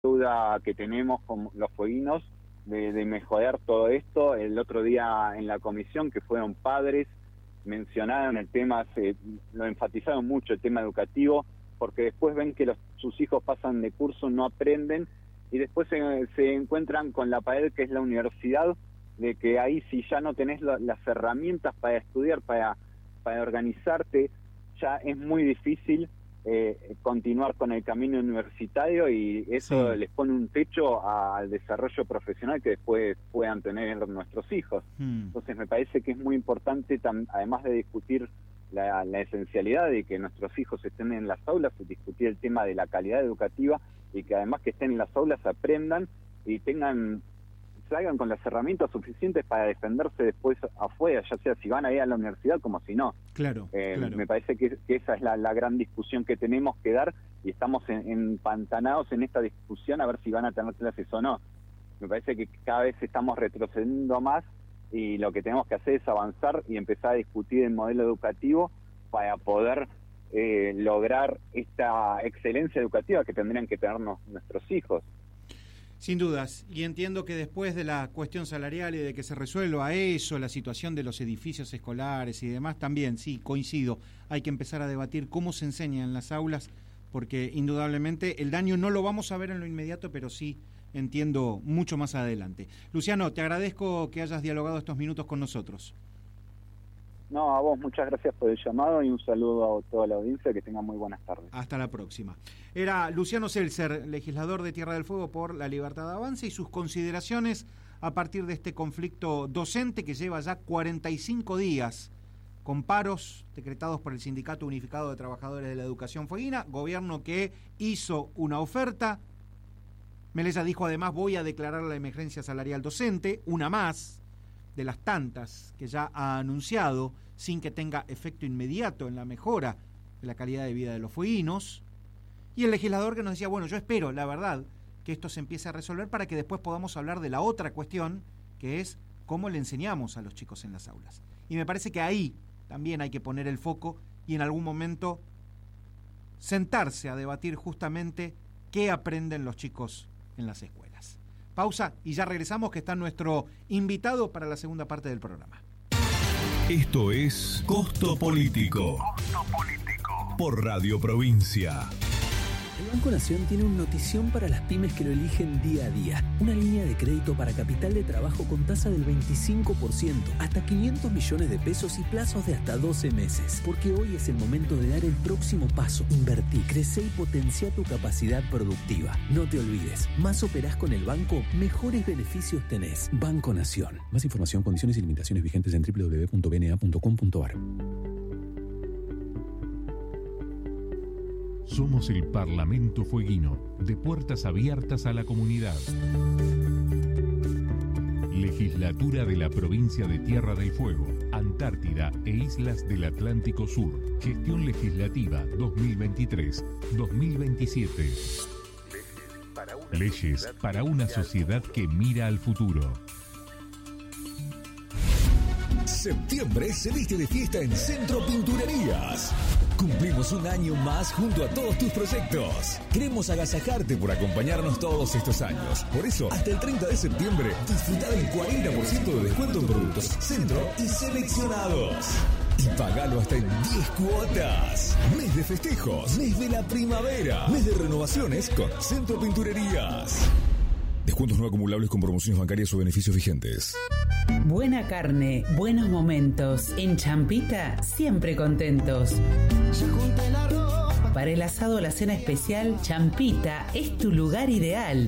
deuda que tenemos con los fueguinos de mejorar todo esto. El otro día en la comisión, que fueron padres, mencionaron el tema, lo enfatizaron mucho, el tema educativo, porque después ven que sus hijos pasan de curso, no aprenden, y después se encuentran con la pared que es la universidad, de que ahí si ya no tenés las herramientas para estudiar, para organizarte, ya es muy difícil continuar con el camino universitario, y eso les pone un techo al desarrollo profesional que después puedan tener nuestros hijos. Entonces me parece que es muy importante, además de discutir la esencialidad de que nuestros hijos estén en las aulas, discutir el tema de la calidad educativa, y que además que estén en las aulas aprendan y salgan con las herramientas suficientes para defenderse después afuera, ya sea si van a ir a la universidad como si no. Claro. Me parece que esa es la gran discusión que tenemos que dar, y estamos empantanados en esta discusión a ver si van a tener clases o no. Me parece que cada vez estamos retrocediendo más, y lo que tenemos que hacer es avanzar y empezar a discutir el modelo educativo para poder lograr esta excelencia educativa que tendrían que tener nuestros hijos. Sin dudas, y entiendo que después de la cuestión salarial y de que se resuelva eso, la situación de los edificios escolares y demás, también, sí, coincido, hay que empezar a debatir cómo se enseña en las aulas, porque indudablemente el daño no lo vamos a ver en lo inmediato, pero sí entiendo mucho más adelante. Luciano, te agradezco que hayas dialogado estos minutos con nosotros. No, a vos muchas gracias por el llamado, y un saludo a toda la audiencia, que tengan muy buenas tardes. Hasta la próxima. Era Luciano Seltzer, legislador de Tierra del Fuego por la Libertad de Avance, y sus consideraciones a partir de este conflicto docente que lleva ya 45 días con paros decretados por el Sindicato Unificado de Trabajadores de la Educación Fueguina, gobierno que hizo una oferta. Melella dijo además: voy a declarar la emergencia salarial docente, una más de las tantas que ya ha anunciado, sin que tenga efecto inmediato en la mejora de la calidad de vida de los fueguinos. Y el legislador que nos decía: bueno, yo espero, la verdad, que esto se empiece a resolver para que después podamos hablar de la otra cuestión, que es cómo le enseñamos a los chicos en las aulas. Y me parece que ahí también hay que poner el foco, y en algún momento sentarse a debatir justamente qué aprenden los chicos en las escuelas. Pausa y ya regresamos, que está nuestro invitado para la segunda parte del programa. Esto es Costo Político. Costo Político. Por Radio Provincia. El Banco Nación tiene una notición para las pymes que lo eligen día a día. Una línea de crédito para capital de trabajo con tasa del 25%, hasta 500 millones de pesos y plazos de hasta 12 meses. Porque hoy es el momento de dar el próximo paso. Invertí, crece y potencia tu capacidad productiva. No te olvides, más operás con el banco, mejores beneficios tenés. Banco Nación. Más información, condiciones y limitaciones vigentes en www.bna.com.ar. Somos el Parlamento Fueguino, de puertas abiertas a la comunidad. Legislatura de la Provincia de Tierra del Fuego, Antártida e Islas del Atlántico Sur. Gestión Legislativa 2023-2027. Leyes para una sociedad que mira al futuro. Septiembre se viste de fiesta en Centro Pinturerías. Cumplimos un año más junto a todos tus proyectos. Queremos agasajarte por acompañarnos todos estos años. Por eso, hasta el 30 de septiembre, disfruta del 40% de descuento en productos Centro y seleccionados. Y pagalo hasta en 10 cuotas. Mes de festejos, mes de la primavera, mes de renovaciones con Centro Pinturerías. Descuentos no acumulables con promociones bancarias o beneficios vigentes. Buena carne, buenos momentos. En Champita, siempre contentos. Para el asado o la cena especial, Champita es tu lugar ideal.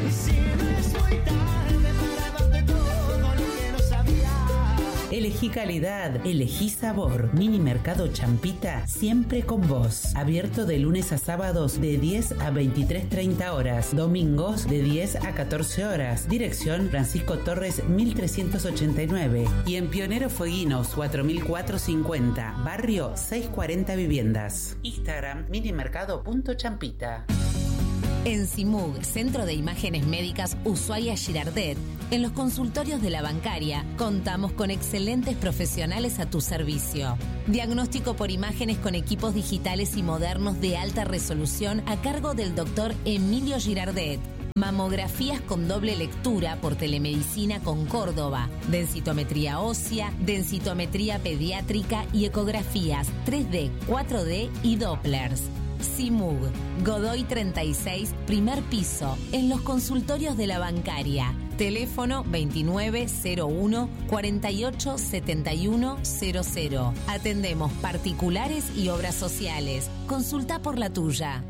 Elegí calidad, elegí sabor. Mini Mercado Champita, siempre con vos. Abierto de lunes a sábados de 10 a 23:30 horas. Domingos de 10 a 14 horas. Dirección Francisco Torres 1389. Y en Pionero Fueguinos 4450. Barrio 640 Viviendas. Instagram minimercado.champita. En CIMUG, Centro de Imágenes Médicas Ushuaia Girardet, en los consultorios de la bancaria, contamos con excelentes profesionales a tu servicio. Diagnóstico por imágenes con equipos digitales y modernos de alta resolución a cargo del doctor Emilio Girardet. Mamografías con doble lectura por telemedicina con Córdoba, densitometría ósea, densitometría pediátrica y ecografías 3D, 4D y Dopplers. Simug, Godoy 36, primer piso, en los consultorios de la bancaria. Teléfono 2901 48 71 00. Atendemos particulares y obras sociales. Consulta por la tuya.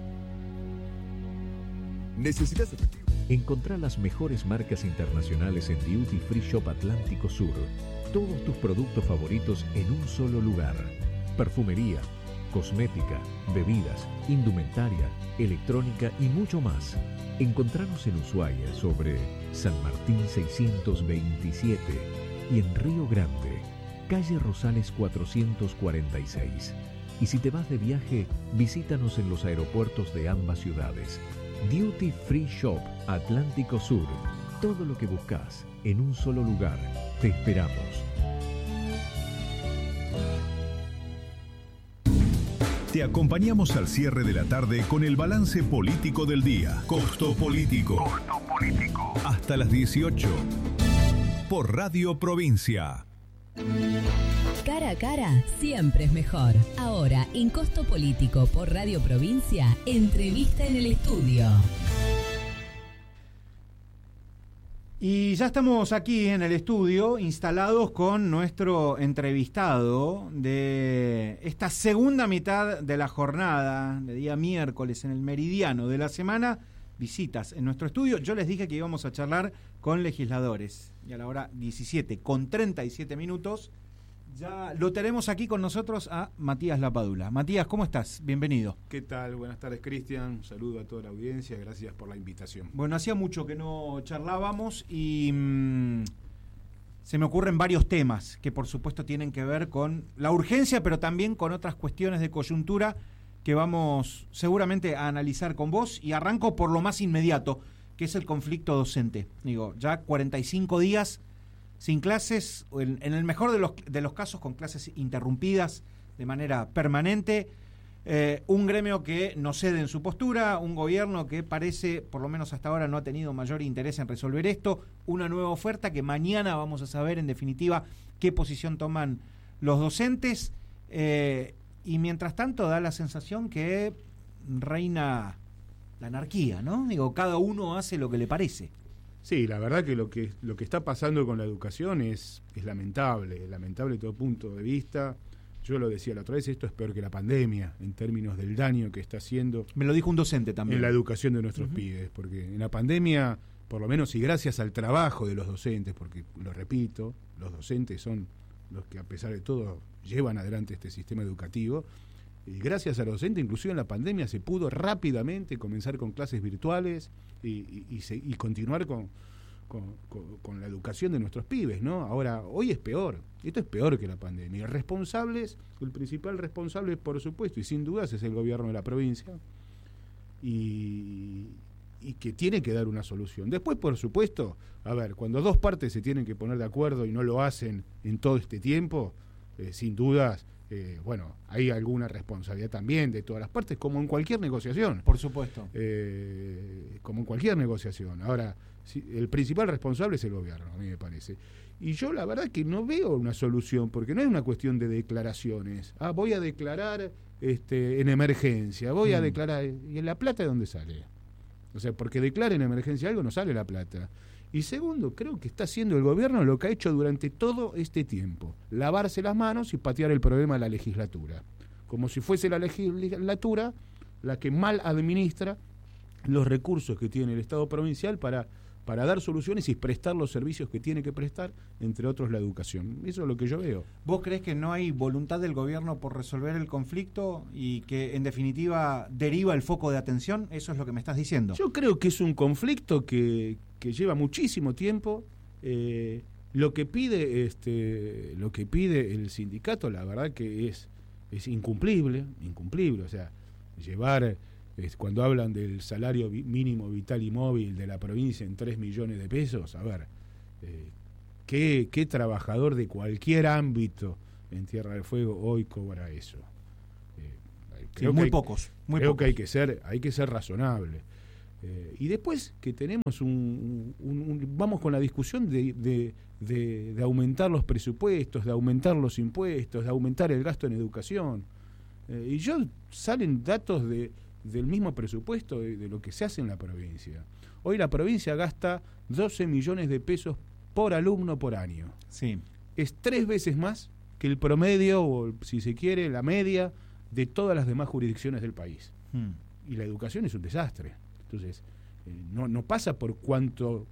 ¿Necesitas efectivo? Encontrá las mejores marcas internacionales en Duty Free Shop Atlántico Sur. Todos tus productos favoritos en un solo lugar. Perfumería, cosmética, bebidas, indumentaria, electrónica y mucho más. Encontranos en Ushuaia sobre San Martín 627 y en Río Grande, calle Rosales 446. Y si te vas de viaje, visítanos en los aeropuertos de ambas ciudades. Duty Free Shop Atlántico Sur. Todo lo que buscas en un solo lugar. Te esperamos. Te acompañamos al cierre de la tarde con el balance político del día. Costo político. Hasta las 18. Por Radio Provincia. Cara a cara siempre es mejor. Ahora, en Costo Político por Radio Provincia, entrevista en el estudio. Y ya estamos aquí en el estudio, instalados con nuestro entrevistado de esta segunda mitad de la jornada, de día miércoles, en el meridiano de la semana. Visitas en nuestro estudio. Yo les dije que íbamos a charlar con legisladores. Y a la hora 17, con 37 minutos, ya lo tenemos aquí con nosotros a Matías Lapadula. Matías, ¿cómo estás? Bienvenido. ¿Qué tal? Buenas tardes, Cristian. Un saludo a toda la audiencia. Gracias por la invitación. Bueno, hacía mucho que no charlábamos y se me ocurren varios temas que por supuesto tienen que ver con la urgencia, pero también con otras cuestiones de coyuntura que vamos seguramente a analizar con vos. Y arranco por lo más inmediato, que es el conflicto docente. Digo, ya 45 días sin clases, en el mejor de los casos con clases interrumpidas de manera permanente, un gremio que no cede en su postura, un gobierno que parece, por lo menos hasta ahora, no ha tenido mayor interés en resolver esto, una nueva oferta que mañana vamos a saber en definitiva qué posición toman los docentes, y mientras tanto da la sensación que reina la anarquía, ¿no? Digo, cada uno hace lo que le parece. Sí, la verdad que lo que está pasando con la educación es lamentable de todo punto de vista. Yo lo decía la otra vez, esto es peor que la pandemia en términos del daño que está haciendo. Me lo dijo un docente también. En la educación de nuestros pibes, porque en la pandemia, por lo menos y gracias al trabajo de los docentes, porque lo repito, los docentes son los que a pesar de todo llevan adelante este sistema educativo, y gracias a los docentes, inclusive en la pandemia, se pudo rápidamente comenzar con clases virtuales y continuar con la educación de nuestros pibes, ¿no? Ahora, hoy es peor, esto es peor que la pandemia. El principal responsable, por supuesto, y sin dudas, es el gobierno de la provincia, y que tiene que dar una solución. Después, por supuesto, a ver, cuando dos partes se tienen que poner de acuerdo y no lo hacen en todo este tiempo, sin dudas, bueno, hay alguna responsabilidad también de todas las partes, como en cualquier negociación. Por supuesto. Como en cualquier negociación. Ahora, el principal responsable es el gobierno, a mí me parece. Y yo la verdad que no veo una solución, porque no es una cuestión de declaraciones. Voy a declarar en emergencia, voy a declarar... ¿Y en la plata de dónde sale? O sea, porque declara en emergencia algo, no sale la plata. Y segundo, creo que está haciendo el gobierno lo que ha hecho durante todo este tiempo: lavarse las manos y patear el problema de la legislatura. Como si fuese la legislatura la que mal administra los recursos que tiene el Estado provincial para dar soluciones y prestar los servicios que tiene que prestar, entre otros la educación. Eso es lo que yo veo. ¿Vos creés que no hay voluntad del gobierno por resolver el conflicto y que en definitiva deriva el foco de atención? Eso es lo que me estás diciendo. Yo creo que es un conflicto que lleva muchísimo tiempo. Lo que pide el sindicato, la verdad que es incumplible. O sea, llevar... cuando hablan del salario mínimo vital y móvil de la provincia en 3 millones de pesos, a ver, ¿qué trabajador de cualquier ámbito en Tierra del Fuego hoy cobra eso? Muy pocos. Creo que hay que ser razonable. Y después que tenemos vamos con la discusión de aumentar los presupuestos, de aumentar los impuestos, de aumentar el gasto en educación. Y salen datos del mismo presupuesto de lo que se hace en la provincia. Hoy la provincia gasta 12 millones de pesos por alumno por año. Sí. Es 3 veces más que el promedio, o si se quiere, la media de todas las demás jurisdicciones del país. Y la educación es un desastre. Entonces, no pasa por cuántos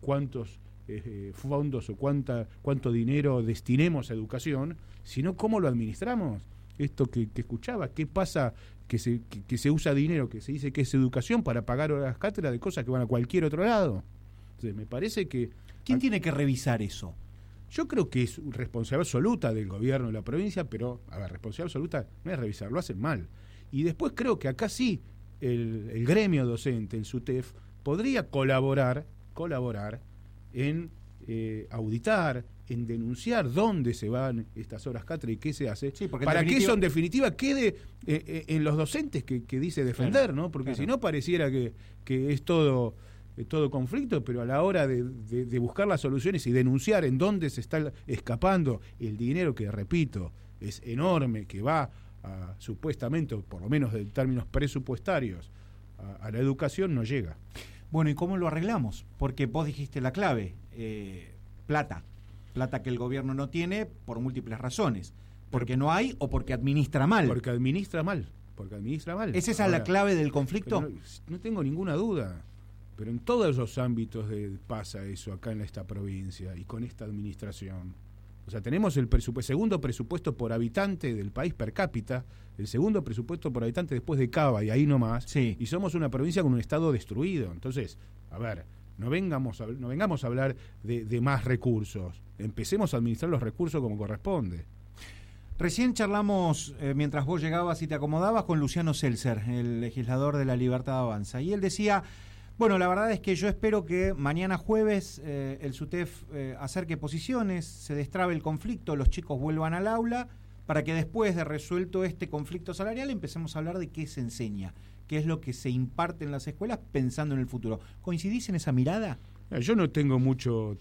fondos o cuánto dinero destinemos a educación, sino cómo lo administramos. Esto que escuchaba, ¿qué pasa? Que se usa dinero, que se dice que es educación para pagar horas cátedra de cosas que van a cualquier otro lado. Entonces, me parece que... ¿Quién tiene que revisar eso? Yo creo que es responsabilidad absoluta del gobierno de la provincia, pero, responsabilidad absoluta no es revisar, lo hacen mal. Y después creo que acá sí, el gremio docente, el SUTEF, podría colaborar en auditar, en denunciar dónde se van estas horas cátedra y qué se hace, para que eso en definitiva quede en los docentes que dice defender, claro, ¿no? Porque si no pareciera que es todo conflicto, pero a la hora de buscar las soluciones y denunciar en dónde se está escapando el dinero, que repito, es enorme, que va supuestamente, por lo menos en términos presupuestarios, a la educación, no llega. Bueno, ¿y cómo lo arreglamos? Porque vos dijiste la clave, plata que el gobierno no tiene por múltiples razones, porque no hay o porque administra mal. Porque administra mal. ¿Es esa la clave del conflicto? No tengo ninguna duda, pero en todos los ámbitos pasa eso acá en esta provincia y con esta administración. O sea, tenemos el segundo presupuesto por habitante del país per cápita, el segundo presupuesto por habitante después de Cava y ahí nomás, sí. Y somos una provincia con un estado destruido. Entonces, no vengamos a hablar de más recursos, empecemos a administrar los recursos como corresponde. Recién charlamos, mientras vos llegabas y te acomodabas, con Luciano Seltzer, el legislador de La Libertad Avanza, y él decía... Bueno, la verdad es que yo espero que mañana jueves el SUTEF acerque posiciones, se destrabe el conflicto, los chicos vuelvan al aula, para que después de resuelto este conflicto salarial empecemos a hablar de qué se enseña, qué es lo que se imparte en las escuelas pensando en el futuro. ¿Coincidís en esa mirada? Yo no tengo muchas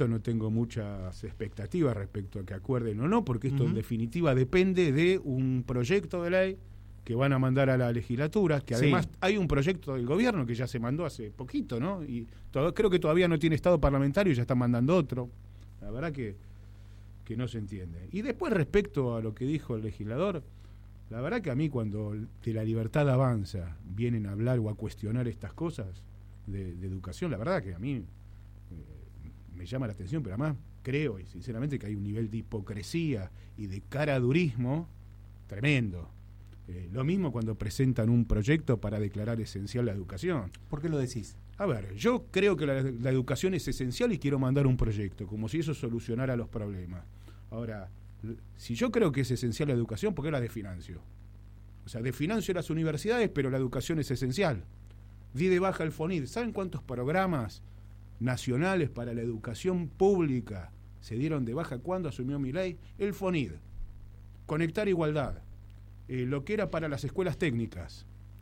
expectativas respecto a que acuerden o no, porque esto en definitiva depende de un proyecto de ley que van a mandar a la legislatura, que además hay un proyecto del gobierno que ya se mandó hace poquito, ¿no? Y creo que todavía no tiene estado parlamentario y ya están mandando otro. La verdad que no se entiende. Y después, respecto a lo que dijo el legislador, la verdad que a mí cuando de La Libertad Avanza vienen a hablar o a cuestionar estas cosas de educación, la verdad que a mí me llama la atención, pero además creo, y sinceramente, que hay un nivel de hipocresía y de caradurismo tremendo. Lo mismo cuando presentan un proyecto para declarar esencial la educación. ¿Por qué lo decís? Yo creo que la educación es esencial y quiero mandar un proyecto, como si eso solucionara los problemas. Ahora, si yo creo que es esencial la educación, ¿por qué la desfinancio? O sea, desfinancio las universidades, pero la educación es esencial. Di de baja el FONID. ¿Saben cuántos programas nacionales para la educación pública se dieron de baja cuando asumió Milei? El FONID. Conectar Igualdad. Lo que era para las escuelas técnicas,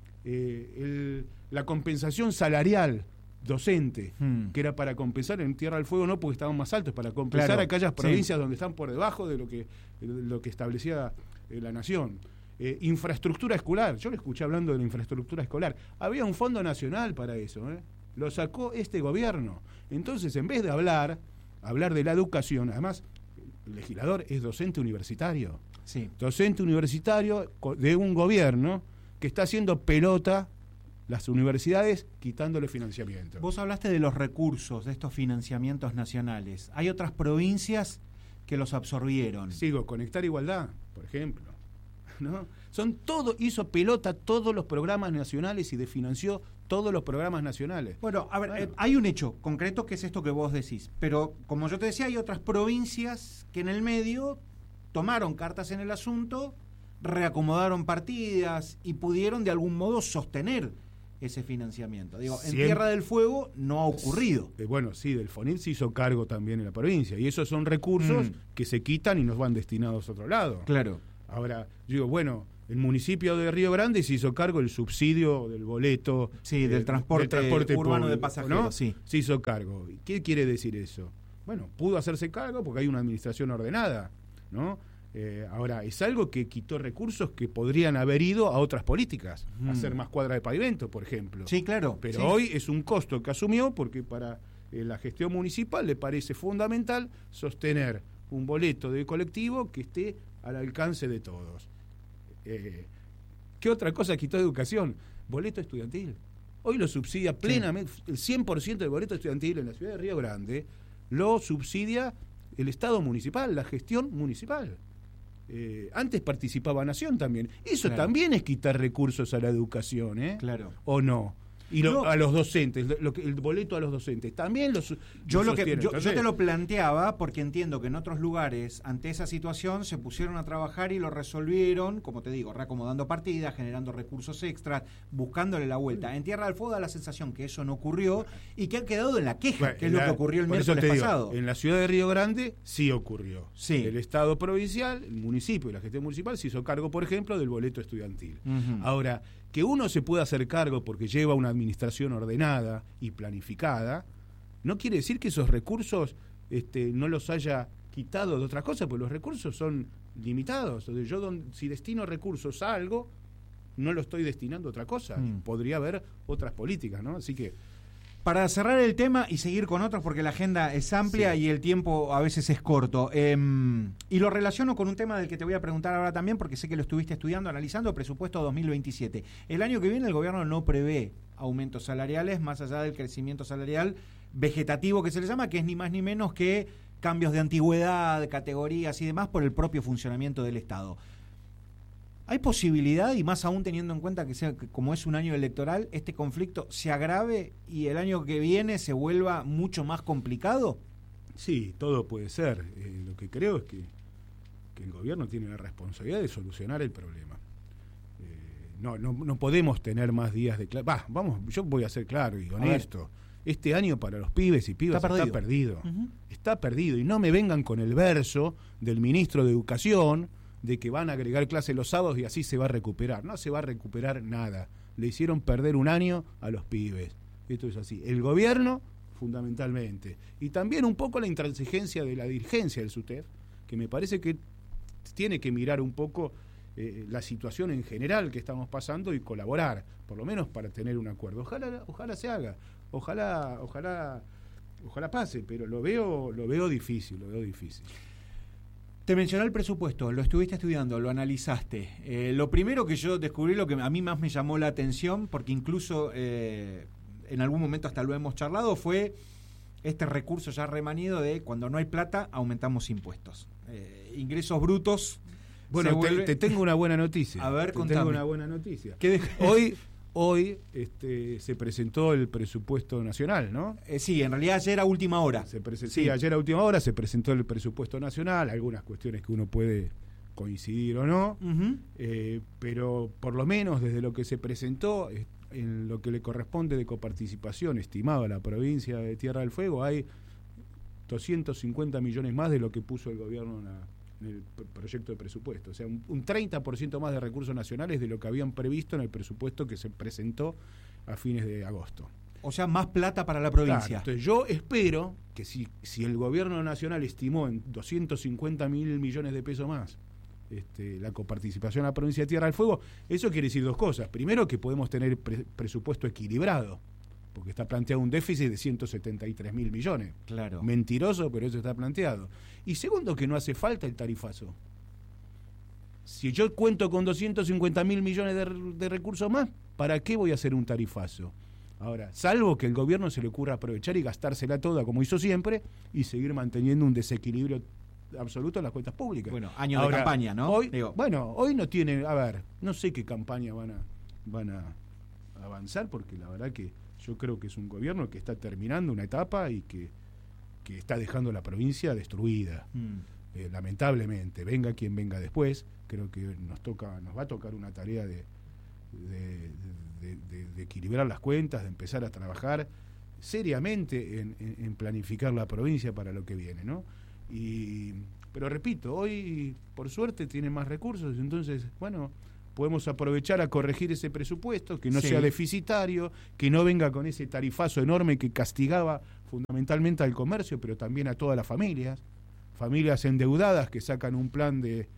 la compensación salarial docente, que era para compensar en Tierra del Fuego, no porque estaban más altos, para compensar aquellas provincias donde están por debajo de lo que establecía la nación. Infraestructura escolar, yo le escuché hablando de la infraestructura escolar, había un fondo nacional para eso, lo sacó este gobierno. Entonces, en vez de hablar de la educación, además, el legislador es docente universitario. Sí. Docente universitario de un gobierno que está haciendo pelota las universidades quitándole financiamiento. Vos hablaste de los recursos, de estos financiamientos nacionales. Hay otras provincias que los absorbieron. Conectar Igualdad, por ejemplo, ¿no? Hizo pelota todos los programas nacionales y desfinanció todos los programas nacionales. Bueno, hay un hecho concreto que es esto que vos decís, pero como yo te decía, hay otras provincias que en el medio tomaron cartas en el asunto, reacomodaron partidas y pudieron de algún modo sostener ese financiamiento. En Tierra del Fuego no ha ocurrido. Del FONID se hizo cargo también en la provincia, y esos son recursos que se quitan y nos van destinados a otro lado. Claro. Ahora, el municipio de Río Grande se hizo cargo del subsidio del boleto. Sí, del transporte urbano público, de pasajeros, ¿no? sí. Se hizo cargo. ¿Qué quiere decir eso? Bueno, pudo hacerse cargo porque hay una administración ordenada, ¿no? Ahora, es algo que quitó recursos que podrían haber ido a otras políticas, hacer más cuadras de pavimento, por ejemplo. Sí, claro. Pero sí. hoy es un costo que asumió porque para la gestión municipal le parece fundamental sostener un boleto de colectivo que esté al alcance de todos. ¿Qué otra cosa quitó educación? Boleto estudiantil. Hoy lo subsidia plenamente, el 100% del boleto estudiantil en la ciudad de Río Grande lo subsidia el Estado municipal, la gestión municipal. Antes participaba Nación también. Eso también es quitar recursos a la educación, ¿eh? Claro. ¿O no? Y a los docentes, el boleto a los docentes, también yo te lo planteaba porque entiendo que en otros lugares, ante esa situación, se pusieron a trabajar y lo resolvieron, como te digo, reacomodando partidas, generando recursos extras, buscándole la vuelta. En Tierra del Fuego da la sensación que eso no ocurrió y que ha quedado en la queja, que es lo que ocurrió el miércoles pasado. En la ciudad de Río Grande sí ocurrió. Sí. El Estado provincial, el municipio y la gestión municipal se hizo cargo, por ejemplo, del boleto estudiantil. Ahora, que uno se pueda hacer cargo porque lleva una administración ordenada y planificada, no quiere decir que esos recursos no los haya quitado de otras cosas, porque los recursos son limitados. Entonces yo si destino recursos a algo, no lo estoy destinando a otra cosa. Podría haber otras políticas, ¿no? Así que... Para cerrar el tema y seguir con otros, porque la agenda es amplia y el tiempo a veces es corto, y lo relaciono con un tema del que te voy a preguntar ahora también, porque sé que lo estuviste estudiando, analizando, presupuesto 2027. El año que viene el gobierno no prevé aumentos salariales, más allá del crecimiento salarial vegetativo que se le llama, que es ni más ni menos que cambios de antigüedad, categorías y demás por el propio funcionamiento del Estado. ¿Hay posibilidad, y más aún teniendo en cuenta que como es un año electoral, este conflicto se agrave y el año que viene se vuelva mucho más complicado? Sí, todo puede ser. Lo que creo es que el gobierno tiene la responsabilidad de solucionar el problema. No podemos tener más días de clase. Yo voy a ser claro y honesto. Este año para los pibes y pibas está perdido. Está perdido. Y no me vengan con el verso del ministro de Educación de que van a agregar clases los sábados y así se va a recuperar. No se va a recuperar nada. Le hicieron perder un año a los pibes. Esto es así. El gobierno, fundamentalmente. Y también un poco la intransigencia de la dirigencia del SUTEF, que me parece que tiene que mirar un poco la situación en general que estamos pasando y colaborar, por lo menos para tener un acuerdo. Ojalá se haga. Ojalá pase, pero lo veo difícil. Te mencioné el presupuesto, lo estuviste estudiando, lo analizaste. Lo primero que yo descubrí, lo que a mí más me llamó la atención, porque incluso en algún momento hasta lo hemos charlado, fue este recurso ya remanido de cuando no hay plata, aumentamos impuestos. Ingresos brutos. Bueno, te tengo una buena noticia. A ver, contame. Tengo una buena noticia. Hoy se presentó el presupuesto nacional, ¿no? Sí, en realidad ayer a última hora. Ayer a última hora se presentó el presupuesto nacional, algunas cuestiones que uno puede coincidir o no, pero por lo menos desde lo que se presentó, en lo que le corresponde de coparticipación estimado a la provincia de Tierra del Fuego, hay 250 millones más de lo que puso el gobierno en el proyecto de presupuesto, o sea, un 30% más de recursos nacionales de lo que habían previsto en el presupuesto que se presentó a fines de agosto. O sea, más plata para la provincia. Claro, entonces yo espero que si el gobierno nacional estimó en 250.000 millones de pesos más la coparticipación a la provincia de Tierra del Fuego, eso quiere decir dos cosas. Primero, que podemos tener presupuesto equilibrado, porque está planteado un déficit de 173.000 millones. Claro. Mentiroso, pero eso está planteado. Y segundo, que no hace falta el tarifazo. Si yo cuento con 250.000 millones de recursos más, ¿para qué voy a hacer un tarifazo? Ahora, salvo que el gobierno se le ocurra aprovechar y gastársela toda, como hizo siempre, y seguir manteniendo un desequilibrio absoluto en las cuentas públicas. Bueno, año de campaña, ¿no? Hoy no tiene... A ver, no sé qué campaña van a avanzar, porque la verdad que yo creo que es un gobierno que está terminando una etapa y que está dejando la provincia destruida. Lamentablemente, venga quien venga después, creo que nos va a tocar una tarea de equilibrar las cuentas, de empezar a trabajar seriamente en planificar la provincia para lo que viene, ¿no? Pero repito, hoy por suerte tiene más recursos, entonces, bueno, podemos aprovechar a corregir ese presupuesto, que no Sí. sea deficitario, que no venga con ese tarifazo enorme que castigaba fundamentalmente al comercio, pero también a todas las familias endeudadas que sacan un plan de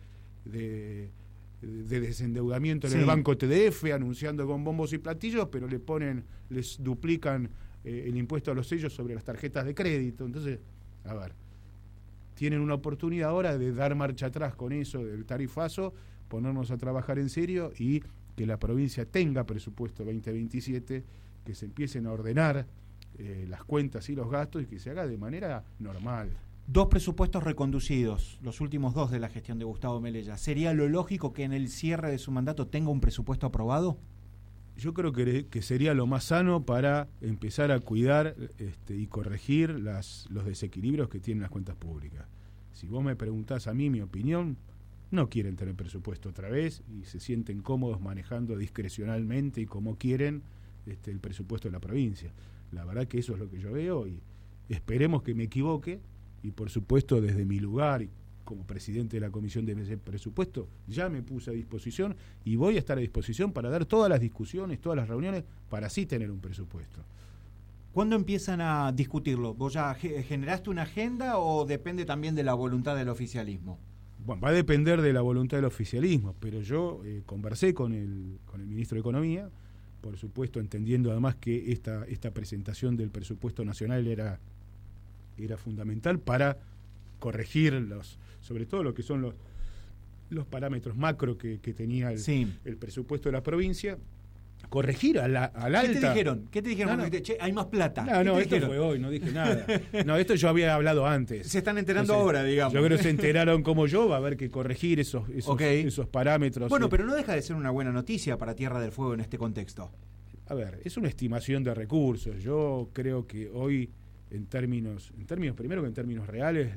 desendeudamiento en Sí. el banco TDF, anunciando con bombos y platillos, pero les duplican el impuesto a los sellos sobre las tarjetas de crédito. Entonces, a ver, tienen una oportunidad ahora de dar marcha atrás con eso del tarifazo, ponernos a trabajar en serio y que la provincia tenga presupuesto 2027, que se empiecen a ordenar las cuentas y los gastos y que se haga de manera normal. 2 presupuestos reconducidos, los últimos 2 de la gestión de Gustavo Melella. ¿Sería lo lógico que en el cierre de su mandato tenga un presupuesto aprobado? Yo creo que sería lo más sano para empezar a cuidar y corregir los desequilibrios que tienen las cuentas públicas. Si vos me preguntás a mí mi opinión, no quieren tener presupuesto otra vez y se sienten cómodos manejando discrecionalmente y como quieren el presupuesto de la provincia. La verdad que eso es lo que yo veo y esperemos que me equivoque y por supuesto desde mi lugar como presidente de la Comisión de Presupuesto ya me puse a disposición y voy a estar a disposición para dar todas las discusiones, todas las reuniones para así tener un presupuesto. ¿Cuándo empiezan a discutirlo? ¿Vos ya generaste una agenda o depende también de la voluntad del oficialismo? Bueno, va a depender de la voluntad del oficialismo, pero yo conversé con el ministro de Economía, por supuesto entendiendo además que esta presentación del presupuesto nacional era fundamental para corregir sobre todo lo que son los parámetros macro que tenía el presupuesto de la provincia, corregir al alta. ¿Qué te dijeron? ¿Qué te dijeron? No. Che, hay más plata. No, esto fue hoy, no dije nada. No, esto yo había hablado antes. Se están enterando ahora, digamos. Yo creo que se enteraron como yo, va a haber que corregir esos parámetros. Bueno, pero no deja de ser una buena noticia para Tierra del Fuego en este contexto. A ver, es una estimación de recursos. Yo creo que hoy, en términos primero que en términos reales,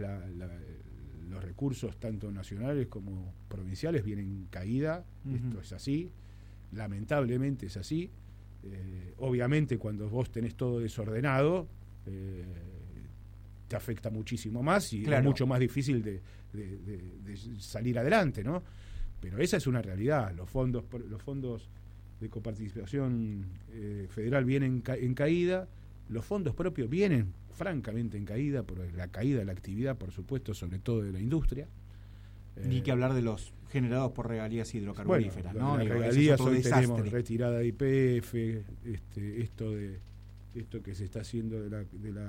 los recursos tanto nacionales como provinciales vienen en caída. Uh-huh. Esto es así. Lamentablemente es así. Obviamente cuando vos tenés todo desordenado te afecta muchísimo más y es mucho más difícil de salir adelante, ¿no? Pero esa es una realidad. Los fondos de coparticipación federal vienen en caída, los fondos propios vienen francamente en caída por la caída de la actividad, por supuesto, sobre todo de la industria. Ni que hablar de los generados por regalías hidrocarburíferas, bueno, ¿no? Las regalías hoy tenemos retirada de YPF, esto que se está haciendo de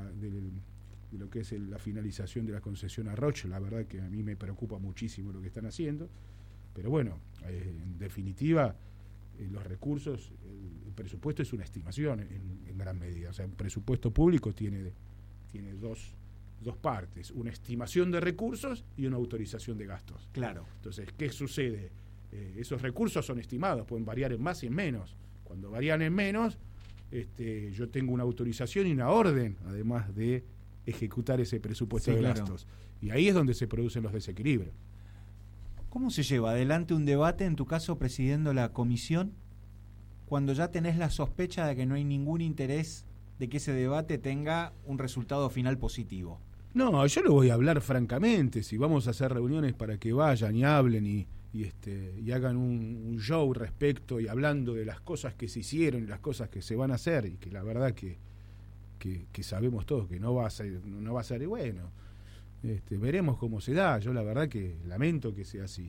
lo que es la finalización de la concesión a Roche, la verdad que a mí me preocupa muchísimo lo que están haciendo, pero bueno, en definitiva, los recursos, el presupuesto es una estimación en gran medida, o sea, un presupuesto público tiene dos partes, una estimación de recursos y una autorización de gastos. Claro. Entonces, ¿qué sucede? Esos recursos son estimados, pueden variar en más y en menos. Cuando varían en menos, yo tengo una autorización y una orden, además de ejecutar ese presupuesto de gastos. Y ahí es donde se producen los desequilibrios. ¿Cómo se lleva adelante un debate, en tu caso presidiendo la comisión, cuando ya tenés la sospecha de que no hay ningún interés de que ese debate tenga un resultado final positivo? No, yo lo voy a hablar francamente. Si vamos a hacer reuniones para que vayan y hablen y hagan un show respecto y hablando de las cosas que se hicieron y las cosas que se van a hacer y que la verdad que sabemos todos que no va a ser y bueno, veremos cómo se da. Yo la verdad que lamento que sea así.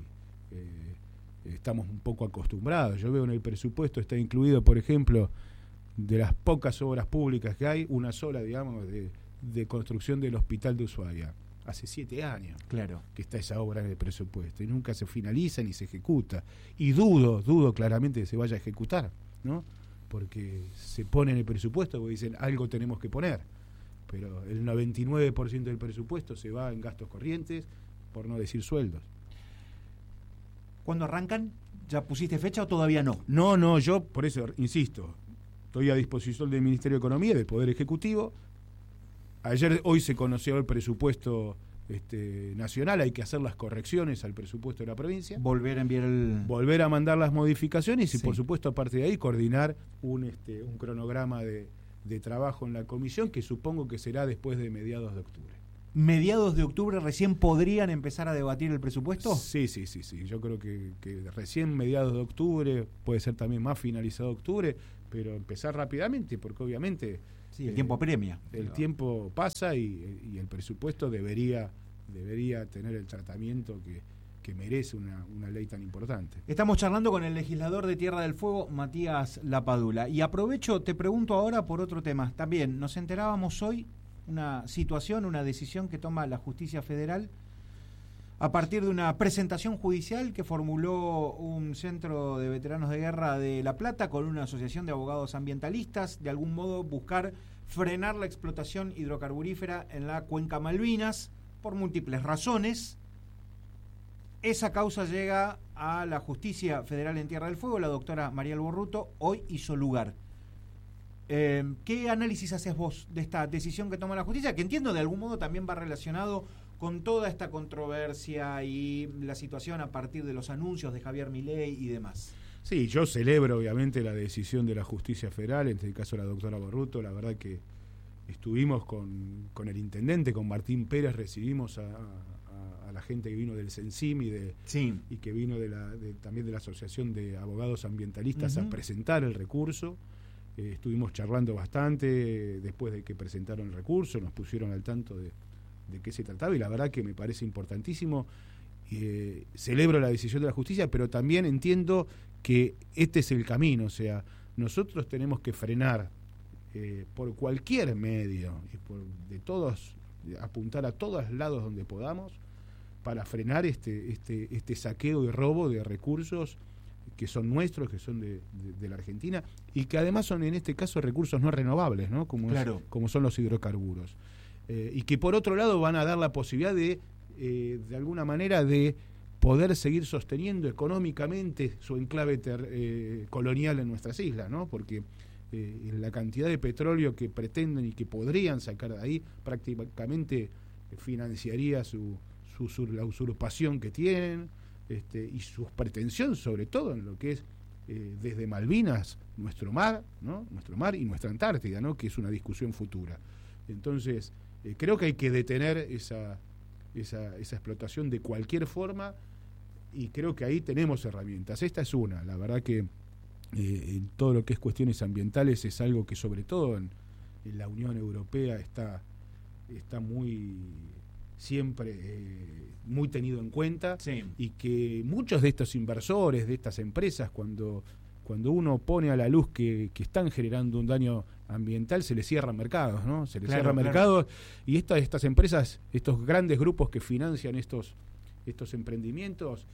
Estamos un poco acostumbrados. Yo veo en el presupuesto está incluido, por ejemplo, de las pocas obras públicas que hay, una sola, digamos, de construcción del hospital de Ushuaia. Hace 7 años que está esa obra en el presupuesto y nunca se finaliza ni se ejecuta. Y dudo claramente que se vaya a ejecutar, ¿no? Porque se pone en el presupuesto porque dicen algo tenemos que poner. Pero el 99% del presupuesto se va en gastos corrientes, por no decir sueldos. ¿Cuándo arrancan? ¿Ya pusiste fecha o todavía no? No, yo por eso insisto, estoy a disposición del Ministerio de Economía, del Poder Ejecutivo. Hoy se conoció el presupuesto nacional, hay que hacer las correcciones al presupuesto de la provincia. Volver a mandar las modificaciones y por supuesto a partir de ahí coordinar un cronograma de trabajo en la comisión que supongo que será después de mediados de octubre. mediados de octubre recién podrían empezar a debatir el presupuesto? Sí. Yo creo que recién mediados de octubre, puede ser también más finalizado octubre, pero empezar rápidamente, porque obviamente... Sí, el tiempo apremia. El tiempo pasa y el presupuesto debería tener el tratamiento que merece una ley tan importante. Estamos charlando con el legislador de Tierra del Fuego, Matías Lapadula. Y aprovecho, te pregunto ahora por otro tema. También nos enterábamos hoy una situación, una decisión que toma la Justicia Federal a partir de una presentación judicial que formuló un centro de veteranos de guerra de La Plata con una asociación de abogados ambientalistas, de algún modo buscar frenar la explotación hidrocarburífera en la cuenca Malvinas por múltiples razones. Esa causa llega a la Justicia Federal en Tierra del Fuego. La doctora Mariel Borruto hoy hizo lugar. ¿Qué análisis haces vos de esta decisión que toma la justicia? Que entiendo de algún modo también va relacionado con toda esta controversia y la situación a partir de los anuncios de Javier Milei y demás. Sí, yo celebro obviamente la decisión de la Justicia Federal, en este caso la doctora Borruto. La verdad que estuvimos con el intendente, con Martín Pérez, recibimos a la gente que vino del CENSIM y que vino también de la Asociación de Abogados Ambientalistas a presentar el recurso. Estuvimos charlando bastante después de que presentaron el recurso, nos pusieron al tanto de qué se trataba y la verdad que me parece importantísimo. Celebro la decisión de la justicia, pero también entiendo que este es el camino, o sea, nosotros tenemos que frenar por cualquier medio y apuntar a todos lados donde podamos para frenar este saqueo y robo de recursos que son nuestros, que son de la Argentina y que además son en este caso recursos no renovables, ¿no? Como son los hidrocarburos. Y que por otro lado van a dar la posibilidad de alguna manera de poder seguir sosteniendo económicamente su enclave colonial en nuestras islas, ¿no? Porque la cantidad de petróleo que pretenden y que podrían sacar de ahí prácticamente financiaría la usurpación que tienen y su pretensión, sobre todo en lo que es desde Malvinas, nuestro mar, ¿no? Nuestro mar y nuestra Antártida, ¿no? Que es una discusión futura. Entonces, creo que hay que detener esa explotación de cualquier forma y creo que ahí tenemos herramientas. Esta es una, la verdad que en todo lo que es cuestiones ambientales es algo que sobre todo en la Unión Europea está muy siempre muy tenido en cuenta y que muchos de estos inversores, de estas empresas, cuando uno pone a la luz que están generando un daño ambiental, se les cierran mercados, ¿no? Se les cierran mercados y estas empresas, estos grandes grupos que financian estos emprendimientos,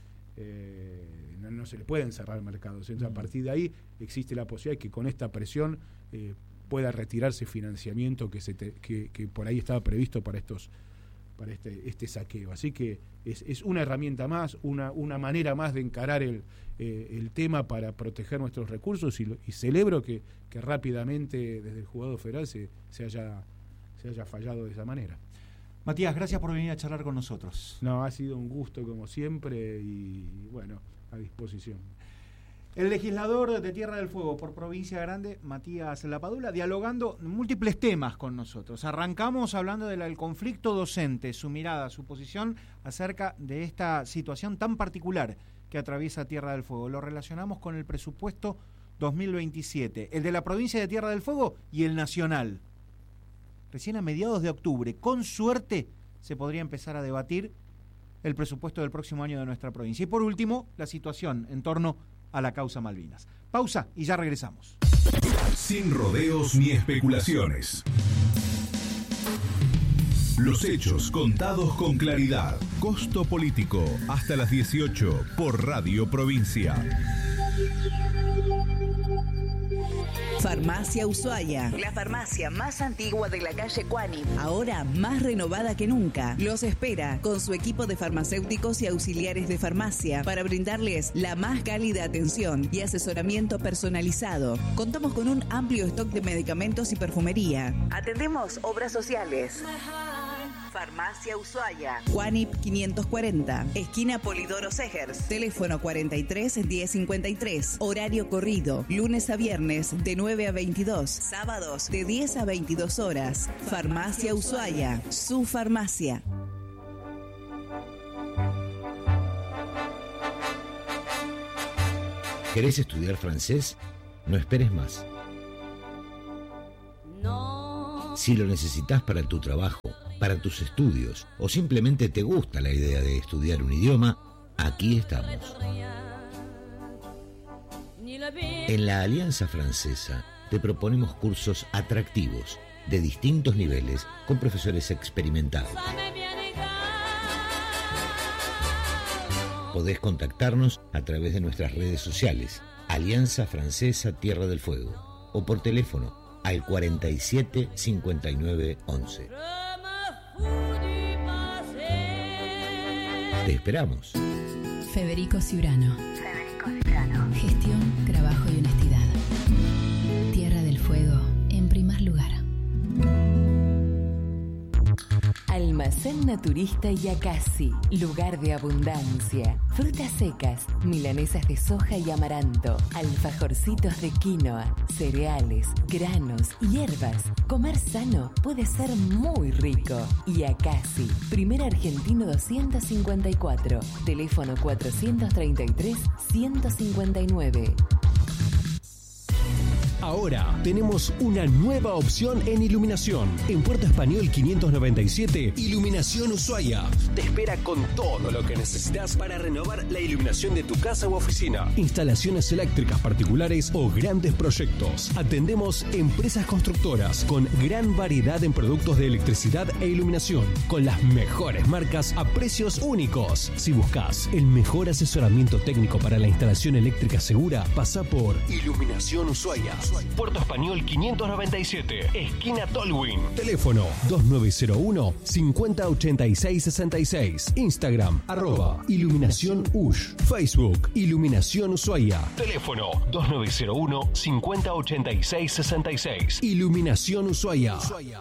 no se le pueden cerrar mercados. Entonces, a partir de ahí existe la posibilidad de que con esta presión pueda retirarse financiamiento que por ahí estaba previsto para este saqueo. Así que es una herramienta más, una manera más de encarar el tema para proteger nuestros recursos y celebro que rápidamente desde el Juzgado Federal se haya fallado de esa manera. Matías, gracias por venir a charlar con nosotros. No, ha sido un gusto como siempre y bueno, a disposición. El legislador de Tierra del Fuego por Provincia Grande, Matías Lapadula, dialogando múltiples temas con nosotros. Arrancamos hablando del conflicto docente, su mirada, su posición acerca de esta situación tan particular que atraviesa Tierra del Fuego. Lo relacionamos con el presupuesto 2027, el de la provincia de Tierra del Fuego y el nacional. Recién a mediados de octubre, con suerte, se podría empezar a debatir el presupuesto del próximo año de nuestra provincia. Y por último, la situación en torno a la causa Malvinas. Pausa y ya regresamos. Sin rodeos ni especulaciones. Los hechos contados con claridad. Costo Político, hasta las 18 por Radio Provincia. Farmacia Ushuaia, la farmacia más antigua de la calle Cuani, ahora más renovada que nunca. Los espera con su equipo de farmacéuticos y auxiliares de farmacia para brindarles la más cálida atención y asesoramiento personalizado. Contamos con un amplio stock de medicamentos y perfumería. Atendemos obras sociales. Farmacia Ushuaia. Juanip 540. Esquina Polidoro Segers. Teléfono 43 1053. Horario corrido. Lunes a viernes de 9 a 22. Sábados de 10 a 22 horas. Farmacia Ushuaia. Su farmacia. ¿Querés estudiar francés? No esperes más. Si lo necesitas para tu trabajo, para tus estudios o simplemente te gusta la idea de estudiar un idioma, aquí estamos. En la Alianza Francesa te proponemos cursos atractivos de distintos niveles con profesores experimentados. Podés contactarnos a través de nuestras redes sociales, Alianza Francesa Tierra del Fuego, o por teléfono al 47 59 11. Te esperamos. Federico Ciurano. Gestión, trabajo y honestidad. Tierra del Fuego, en primer lugar. Almacén Naturista Yacasi, lugar de abundancia. Frutas secas, milanesas de soja y amaranto, alfajorcitos de quinoa, cereales, granos, hierbas. Comer sano puede ser muy rico. Yacasi, Primer Argentino 254, teléfono 433-159. Ahora tenemos una nueva opción en iluminación. En Puerto Español 597, Iluminación Ushuaia. Te espera con todo lo que necesitas para renovar la iluminación de tu casa u oficina. Instalaciones eléctricas particulares o grandes proyectos. Atendemos empresas constructoras con gran variedad en productos de electricidad e iluminación, con las mejores marcas a precios únicos. Si buscas el mejor asesoramiento técnico para la instalación eléctrica segura, pasa por Iluminación Ushuaia. Puerto Español 597, esquina Tolwyn. Teléfono 2901-508666. Instagram @Iluminación Ush. Facebook Iluminación Ushuaia. Teléfono 2901-508666. Iluminación Ushuaia.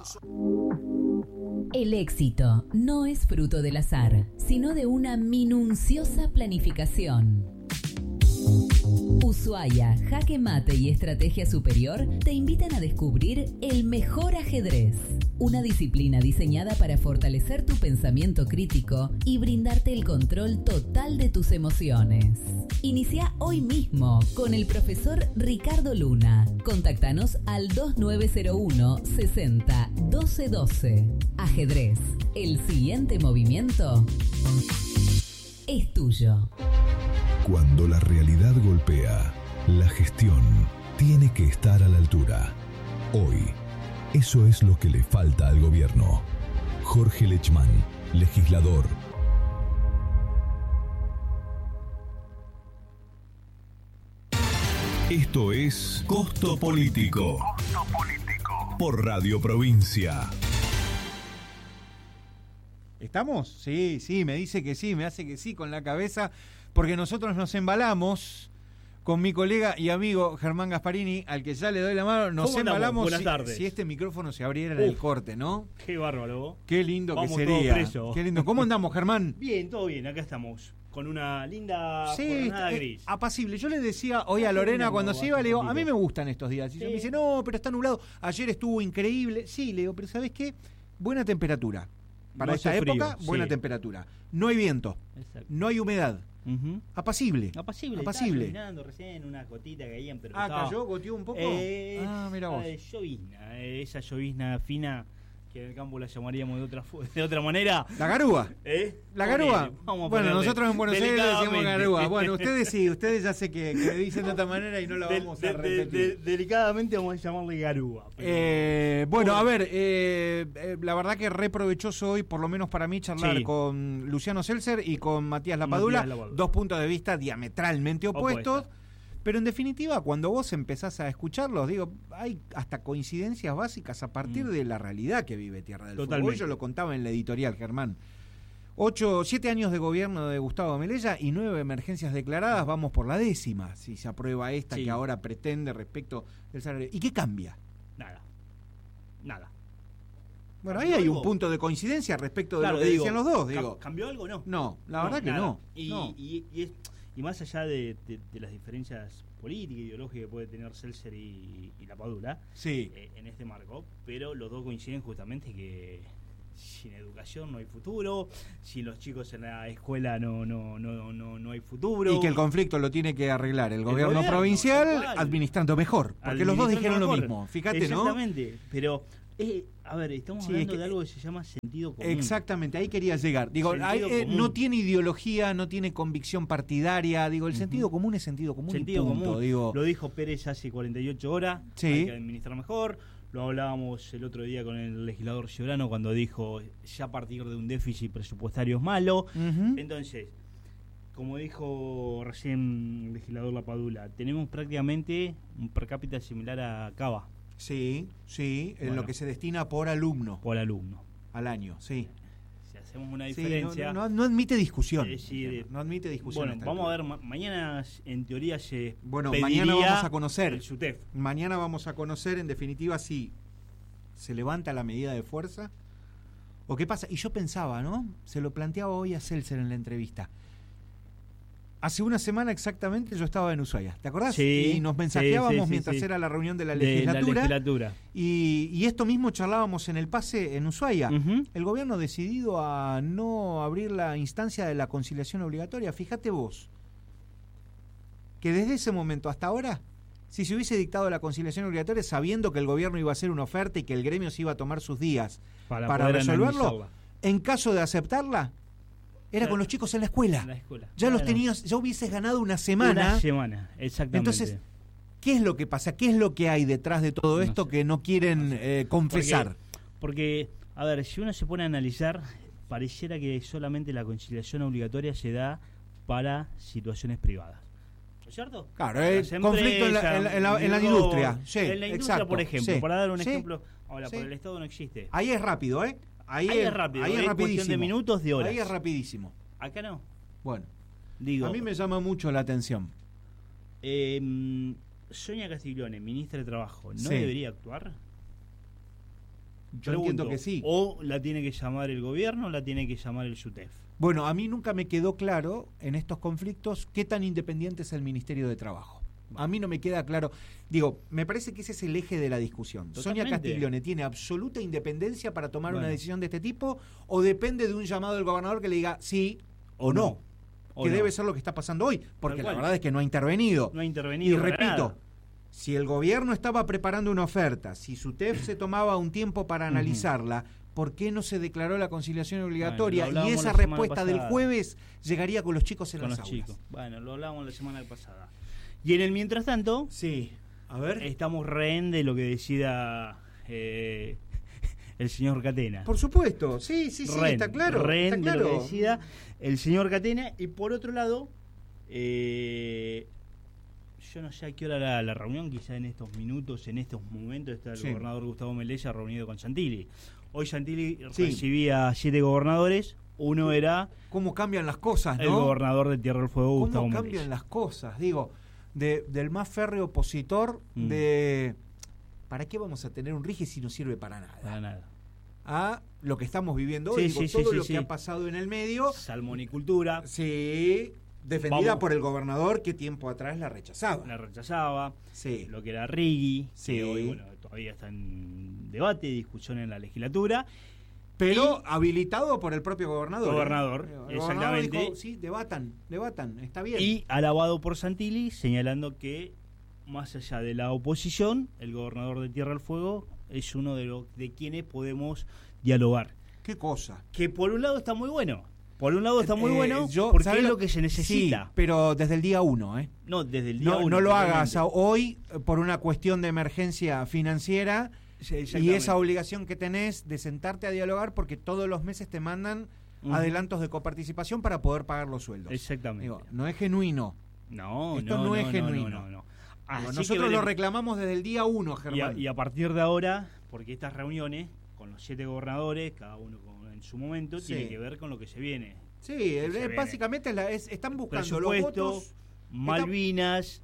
El éxito no es fruto del azar, sino de una minuciosa planificación. Ushuaia, Jaque Mate y Estrategia Superior te invitan a descubrir el mejor ajedrez, una disciplina diseñada para fortalecer tu pensamiento crítico y brindarte el control total de tus emociones. Inicia hoy mismo con el profesor Ricardo Luna. Contáctanos al 2901 60 12 12. Ajedrez, el siguiente movimiento es tuyo. Cuando la realidad golpea, la gestión tiene que estar a la altura. Hoy, eso es lo que le falta al gobierno. Jorge Lechmann, legislador. Esto es Costo Político. Costo Político. Por Radio Provincia. ¿Estamos? Sí, me dice que sí, me hace que sí con la cabeza, porque nosotros nos embalamos con mi colega y amigo Germán Gasparini, al que ya le doy la mano, nos embalamos. Buenas tardes. Si este micrófono se abriera en el corte, ¿no? Qué bárbaro. Qué lindo Vamos que sería. Qué lindo. ¿Cómo andamos, Germán? Bien, todo bien, acá estamos. Con una linda jornada gris. Apacible. Yo le decía hoy a Lorena cuando se iba, le digo, a mí me gustan estos días. Y ella me dice, no, pero está nublado. Ayer estuvo increíble. Sí, le digo, pero ¿sabes qué? Buena temperatura. Para esta época, buena temperatura. No hay viento. Exacto. No hay humedad. Apacible. Estaba llovinando recién, una gotita que caían, pero ¿cayó? ¿Goteó un poco? Mira vos. Llovizna, esa llovizna fina que en el campo la llamaríamos de otra manera. La garúa. La garúa. Bueno, nosotros en Buenos Aires le decimos garúa. Bueno, ustedes ya sé que dicen de otra manera y no la vamos a repetir. Delicadamente vamos a llamarle garúa. Bueno, a ver, la verdad que re provechoso hoy, por lo menos para mí, charlar con Luciano Seltzer y con Matías Lapadula, dos puntos de vista diametralmente opuestos. Pero en definitiva, cuando vos empezás a escucharlos, digo, hay hasta coincidencias básicas a partir de la realidad que vive Tierra del Fuego. Yo lo contaba en la editorial, Germán. 7 años de gobierno de Gustavo Melella y 9 emergencias declaradas, vamos por la 10ª, si se aprueba esta que ahora pretende respecto del salario. ¿Y qué cambia? Nada. Bueno, ahí hay un punto de coincidencia respecto de lo que decían los dos. ¿Cambió algo o no? No, la verdad que no. Y más allá de las diferencias políticas y ideológicas que puede tener Seltzer y la Padula, sí, en este marco, pero los dos coinciden justamente que sin educación no hay futuro, sin los chicos en la escuela no hay futuro. Y que el conflicto lo tiene que arreglar el gobierno provincial administrando mejor, porque los dos dijeron lo mismo, fíjate, exactamente, ¿no? Pero, a ver, estamos hablando de algo que se llama sentido común. Exactamente, ahí quería llegar. Digo, no tiene ideología, no tiene convicción partidaria, digo, el sentido común es sentido común y punto. Digo. Lo dijo Pérez hace 48 horas, sí, hay que administrar mejor. Lo hablábamos el otro día con el legislador Giordano cuando dijo ya a partir de un déficit presupuestario es malo. Entonces, como dijo recién el legislador La Padula, tenemos prácticamente un per cápita similar a Cava. Sí, en lo que se destina por alumno. Por alumno. Al año, sí. Si hacemos una diferencia... No admite discusión. No admite discusión. Bueno, vamos a ver, mañana en teoría se mañana vamos a conocer. El SUTEF. Mañana vamos a conocer, en definitiva, si se levanta la medida de fuerza o qué pasa. Y yo pensaba, ¿no? Se lo planteaba hoy a Seltzer en la entrevista. Hace una semana exactamente yo estaba en Ushuaia, ¿te acordás? Sí, y nos mensajeábamos mientras era la reunión de la legislatura. Y esto mismo charlábamos en el pase en Ushuaia. El gobierno decidido a no abrir la instancia de la conciliación obligatoria. Fíjate vos, que desde ese momento hasta ahora, si se hubiese dictado la conciliación obligatoria sabiendo que el gobierno iba a hacer una oferta y que el gremio se iba a tomar sus días para resolverlo, en caso de aceptarla, era con los chicos en la escuela. Ya los tenías, ya hubieses ganado una semana. Una semana, exactamente. Entonces, ¿qué es lo que pasa? ¿Qué es lo que hay detrás de todo esto que no quieren confesar? Porque, a ver, si uno se pone a analizar, pareciera que solamente la conciliación obligatoria se da para situaciones privadas. ¿No es cierto? Claro, conflicto en la industria. Sí, en la industria, exacto, por ejemplo. Sí, para dar un ejemplo, ahora, por el Estado no existe. Ahí es rápido, ¿eh? Ahí es rápido, ahí es rapidísimo. Cuestión de minutos, de horas. Ahí es rapidísimo. Acá no. Bueno, digo, a mí me llama mucho la atención. Sonia Castiglione, ministra de Trabajo, ¿no debería actuar? Yo entiendo que sí. ¿O la tiene que llamar el gobierno o la tiene que llamar el SUTEF? Bueno, a mí nunca me quedó claro en estos conflictos qué tan independiente es el Ministerio de Trabajo. A mí no me queda claro. Digo, me parece que ese es el eje de la discusión. Totalmente. ¿Sonia Castiglione tiene absoluta independencia para tomar una decisión de este tipo o depende de un llamado del gobernador que le diga sí o no? Que debe ser lo que está pasando hoy, porque la verdad es que no ha intervenido. No ha intervenido. Y repito, si el gobierno estaba preparando una oferta, si SUTEF se tomaba un tiempo para analizarla, ¿por qué no se declaró la conciliación obligatoria? Bueno, y esa respuesta del jueves llegaría con los chicos en las aulas. Chicos. Bueno, lo hablábamos la semana pasada. Y en el mientras tanto, sí, a ver, estamos rehén de lo que decida el señor Catena. Por supuesto, sí, está claro. Rehén de lo que decida el señor Catena. Y por otro lado, yo no sé a qué hora la reunión, quizá en estos minutos, en estos momentos, está el gobernador Gustavo Melella reunido con Santilli. Hoy Santilli recibía 7 gobernadores. Uno era... ¿Cómo cambian las cosas, no? El gobernador de Tierra del Fuego, Gustavo Melella. ¿Cómo cambian las cosas? Digo, del más férreo opositor de... ¿Para qué vamos a tener un RIGE si no sirve para nada? Para nada. A lo que estamos viviendo hoy, todo lo que ha pasado en el medio. Salmonicultura. Sí, defendida por el gobernador que tiempo atrás la rechazaba. Sí. Lo que era Rigui, que hoy todavía está en debate, discusión en la legislatura. Pero habilitado por el propio gobernador. El exactamente. Dijo, sí, debatan, está bien. Y alabado por Santilli, señalando que más allá de la oposición, el gobernador de Tierra del Fuego es uno de quienes podemos dialogar. ¿Qué cosa? Que por un lado está muy bueno. Porque es lo que se necesita. Sí, pero desde el día 1, ¿eh? No, desde el día 1. No lo hagas hoy por una cuestión de emergencia financiera. Y esa obligación que tenés de sentarte a dialogar porque todos los meses te mandan adelantos de coparticipación para poder pagar los sueldos. Exactamente. Digo, no es genuino. Esto no es genuino. No. Nosotros lo reclamamos desde el día 1, Germán. Y a partir de ahora, porque estas reuniones con los 7 gobernadores, cada uno en su momento, tiene que ver con lo que se viene. Sí, básicamente están buscando los votos. Malvinas...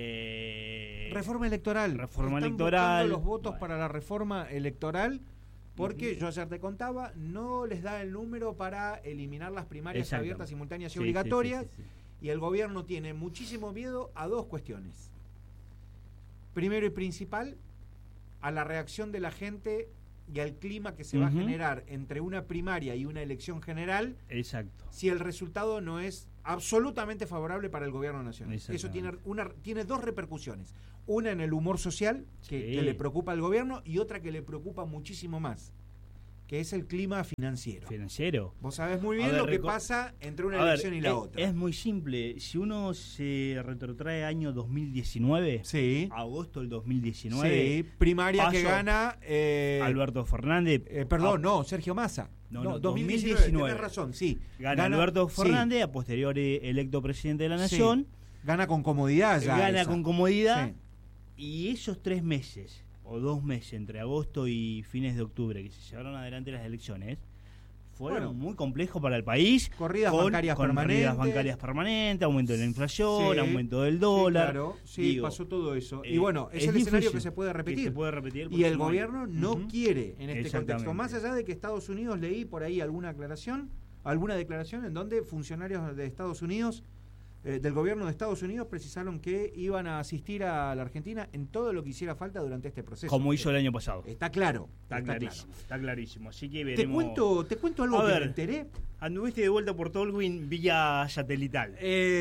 reforma electoral. Están buscando los votos para la reforma electoral Porque yo ayer te contaba, no les da el número para eliminar las primarias abiertas, simultáneas y obligatorias. Sí. Y el gobierno tiene muchísimo miedo a dos cuestiones. Primero y principal, a la reacción de la gente y al clima que se va a generar entre una primaria y una elección general. Exacto. Si el resultado no es absolutamente favorable para el gobierno nacional. Eso tiene dos repercusiones. Una en el humor social, que le preocupa al gobierno, y otra que le preocupa muchísimo más, que es el clima financiero. Vos sabés muy bien lo que pasa entre una elección y la otra. Es muy simple. Si uno se retrotrae año 2019, agosto del 2019, primaria que gana Alberto Fernández. Sergio Massa. No, 2019. Tenés razón, Gana Alberto Fernández, a posteriori electo presidente de la Nación. Gana con comodidad ya. Y esos 3 meses o 2 meses entre agosto y fines de octubre que se llevaron adelante las elecciones fueron muy complejos para el país. Corridas bancarias permanentes, aumento de la inflación, aumento del dólar. Pasó todo eso. Y bueno, es el escenario que se puede repetir. Y el gobierno no quiere en este contexto. Más allá de que Estados Unidos, leí por ahí alguna declaración en donde funcionarios de Estados Unidos, del gobierno de Estados Unidos, precisaron que iban a asistir a la Argentina en todo lo que hiciera falta durante este proceso. Como hizo el año pasado. Está claro. Está clarísimo. Así que veremos. Te cuento algo que me enteré. Anduviste de vuelta por Tolwyn vía satelital.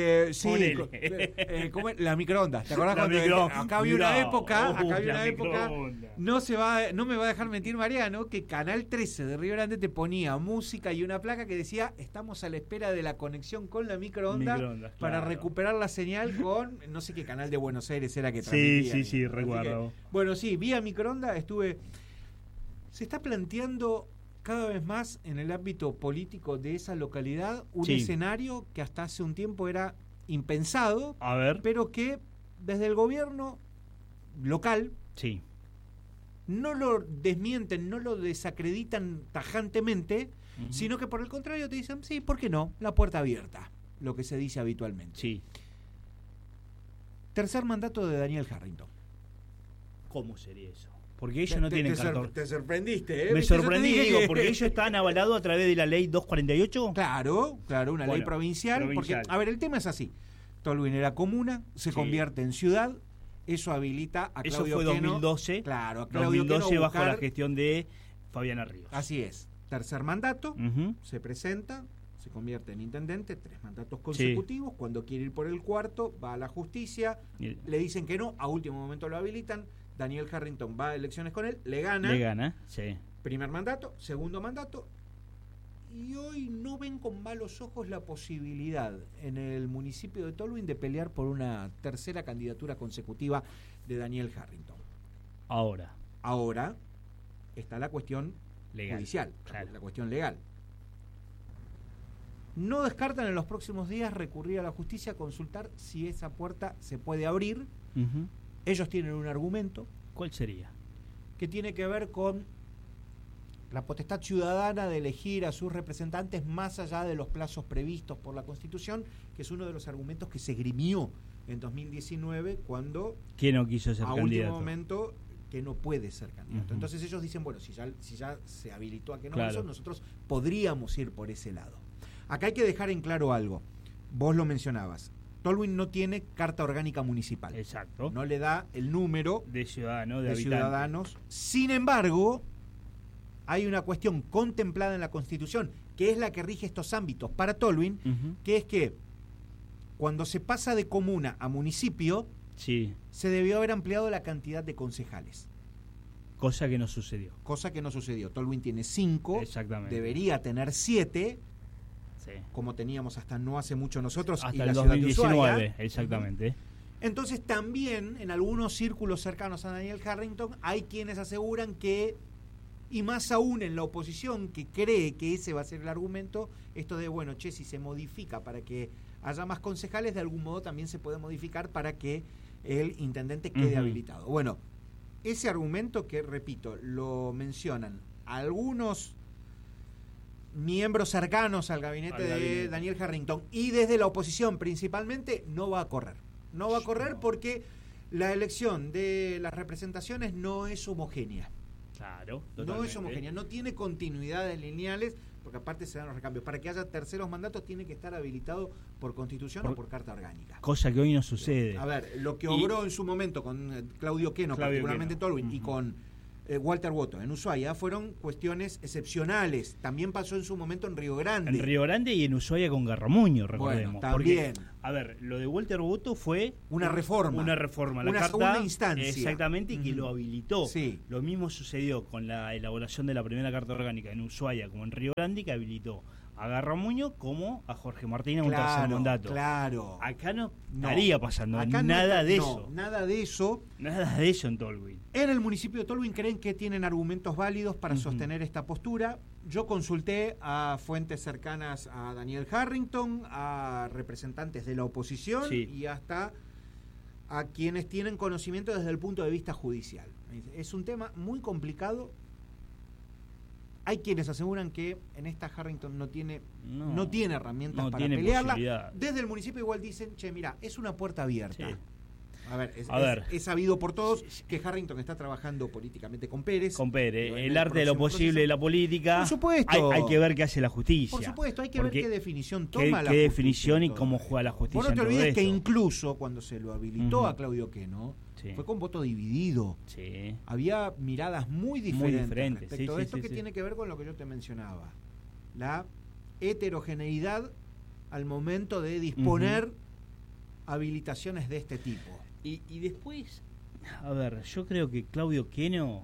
La microondas. ¿Te acordás cuando acá había una época? No me va a dejar mentir Mariano, que Canal 13 de Río Grande te ponía música y una placa que decía: estamos a la espera de la conexión con la microondas para recuperar la señal con no sé qué canal de Buenos Aires era que transmitía. Sí, recuerdo. Vía microondas se está planteando cada vez más en el ámbito político de esa localidad un escenario que hasta hace un tiempo era impensado, pero que desde el gobierno local no lo desmienten, no lo desacreditan tajantemente, sino que por el contrario te dicen, ¿por qué no? La puerta abierta, lo que se dice habitualmente. Tercer mandato de Daniel Harrington. ¿Cómo sería eso? Porque ellos no tienen cartón. Te sorprendiste, Me sorprendí, porque ellos están avalados a través de la ley 248. Claro, una ley provincial. Porque, el tema es así. Tolwyn era comuna, se convierte en ciudad, eso habilita a Claudio Queno. Eso fue 2012. Claro, a Claudio 2012 Queno bajo la gestión de Fabiana Ríos. Así es. Tercer mandato, se presenta, se convierte en intendente, 3 mandatos consecutivos. Cuando quiere ir por el cuarto, va a la justicia, le dicen que no, a último momento lo habilitan. Daniel Harrington va a elecciones con él, le gana, primer mandato, segundo mandato, y hoy no ven con malos ojos la posibilidad en el municipio de Tolwyn de pelear por una tercera candidatura consecutiva de Daniel Harrington. Ahora está la cuestión judicial, la cuestión legal. No descartan en los próximos días recurrir a la justicia a consultar si esa puerta se puede abrir. Ellos tienen un argumento. ¿Cuál sería? Que tiene que ver con la potestad ciudadana de elegir a sus representantes más allá de los plazos previstos por la Constitución, que es uno de los argumentos que se esgrimió en 2019 cuando que no quiso ser a candidato. Último momento que no puede ser candidato. Entonces ellos dicen, bueno, si ya se habilitó a que no eso, nosotros podríamos ir por ese lado. Acá hay que dejar en claro algo. Vos lo mencionabas. Tolwyn no tiene carta orgánica municipal. Exacto. No le da el número de ciudadanos. Sin embargo, hay una cuestión contemplada en la Constitución, que es la que rige estos ámbitos para Tolwyn, que es que cuando se pasa de comuna a municipio, se debió haber ampliado la cantidad de concejales. Cosa que no sucedió. Tolwyn tiene 5, debería tener 7, como teníamos hasta no hace mucho nosotros, hasta y el la 2019, ciudad de Ushuaia. exactamente. Entonces también en algunos círculos cercanos a Daniel Harrington hay quienes aseguran que, y más aún en la oposición que cree que ese va a ser el argumento, esto de, si se modifica para que haya más concejales, de algún modo también se puede modificar para que el intendente quede habilitado. Bueno, ese argumento que, repito, lo mencionan algunos miembros cercanos al gabinete de Daniel Harrington y desde la oposición principalmente, no va a correr. No va a correr porque la elección de las representaciones no es homogénea. Claro, no totalmente. es homogénea, no tiene continuidades lineales, porque aparte se dan los recambios. Para que haya terceros mandatos tiene que estar habilitado por Constitución o por Carta Orgánica. Cosa que hoy no sucede. A ver, lo que obró en su momento con Claudio Queno, particularmente Tolwyn, y con Walter Woto en Ushuaia, fueron cuestiones excepcionales. También pasó en su momento en Río Grande. En Río Grande y en Ushuaia con Garromuño, recordemos. Bueno, también. Porque, a ver, lo de Walter Woto fue una reforma. Una reforma. La una carta, segunda instancia. Exactamente, y que lo habilitó. Sí. Lo mismo sucedió con la elaboración de la primera Carta Orgánica en Ushuaia como en Río Grande, que habilitó a Garromuño como a Jorge Martín a un tercer mandato. Claro. Acá no estaría pasando acá nada de eso. Nada de eso. Nada de eso en Tolwyn. En el municipio de Tolwyn creen que tienen argumentos válidos para sostener esta postura. Yo consulté a fuentes cercanas a Daniel Harrington, a representantes de la oposición y hasta a quienes tienen conocimiento desde el punto de vista judicial. Es un tema muy complicado. Hay quienes aseguran que en esta Harrington no tiene herramientas para pelearla. Desde el municipio igual dicen, che, mira, es una puerta abierta. Sí. A ver, es sabido por todos que Harrington está trabajando políticamente con Pérez. Con Pérez, el arte de lo posible de la política. Por supuesto. Hay que ver qué hace la justicia. Por supuesto, hay que ver qué definición toma la justicia. Qué definición y cómo juega la justicia. Vos no te olvides que incluso cuando se lo habilitó a Claudio Queno, fue con voto dividido. Sí. Había miradas muy diferentes respecto a esto que tiene que ver con lo que yo te mencionaba. La heterogeneidad al momento de disponer habilitaciones de este tipo. Y después, a ver, yo creo que Claudio Queno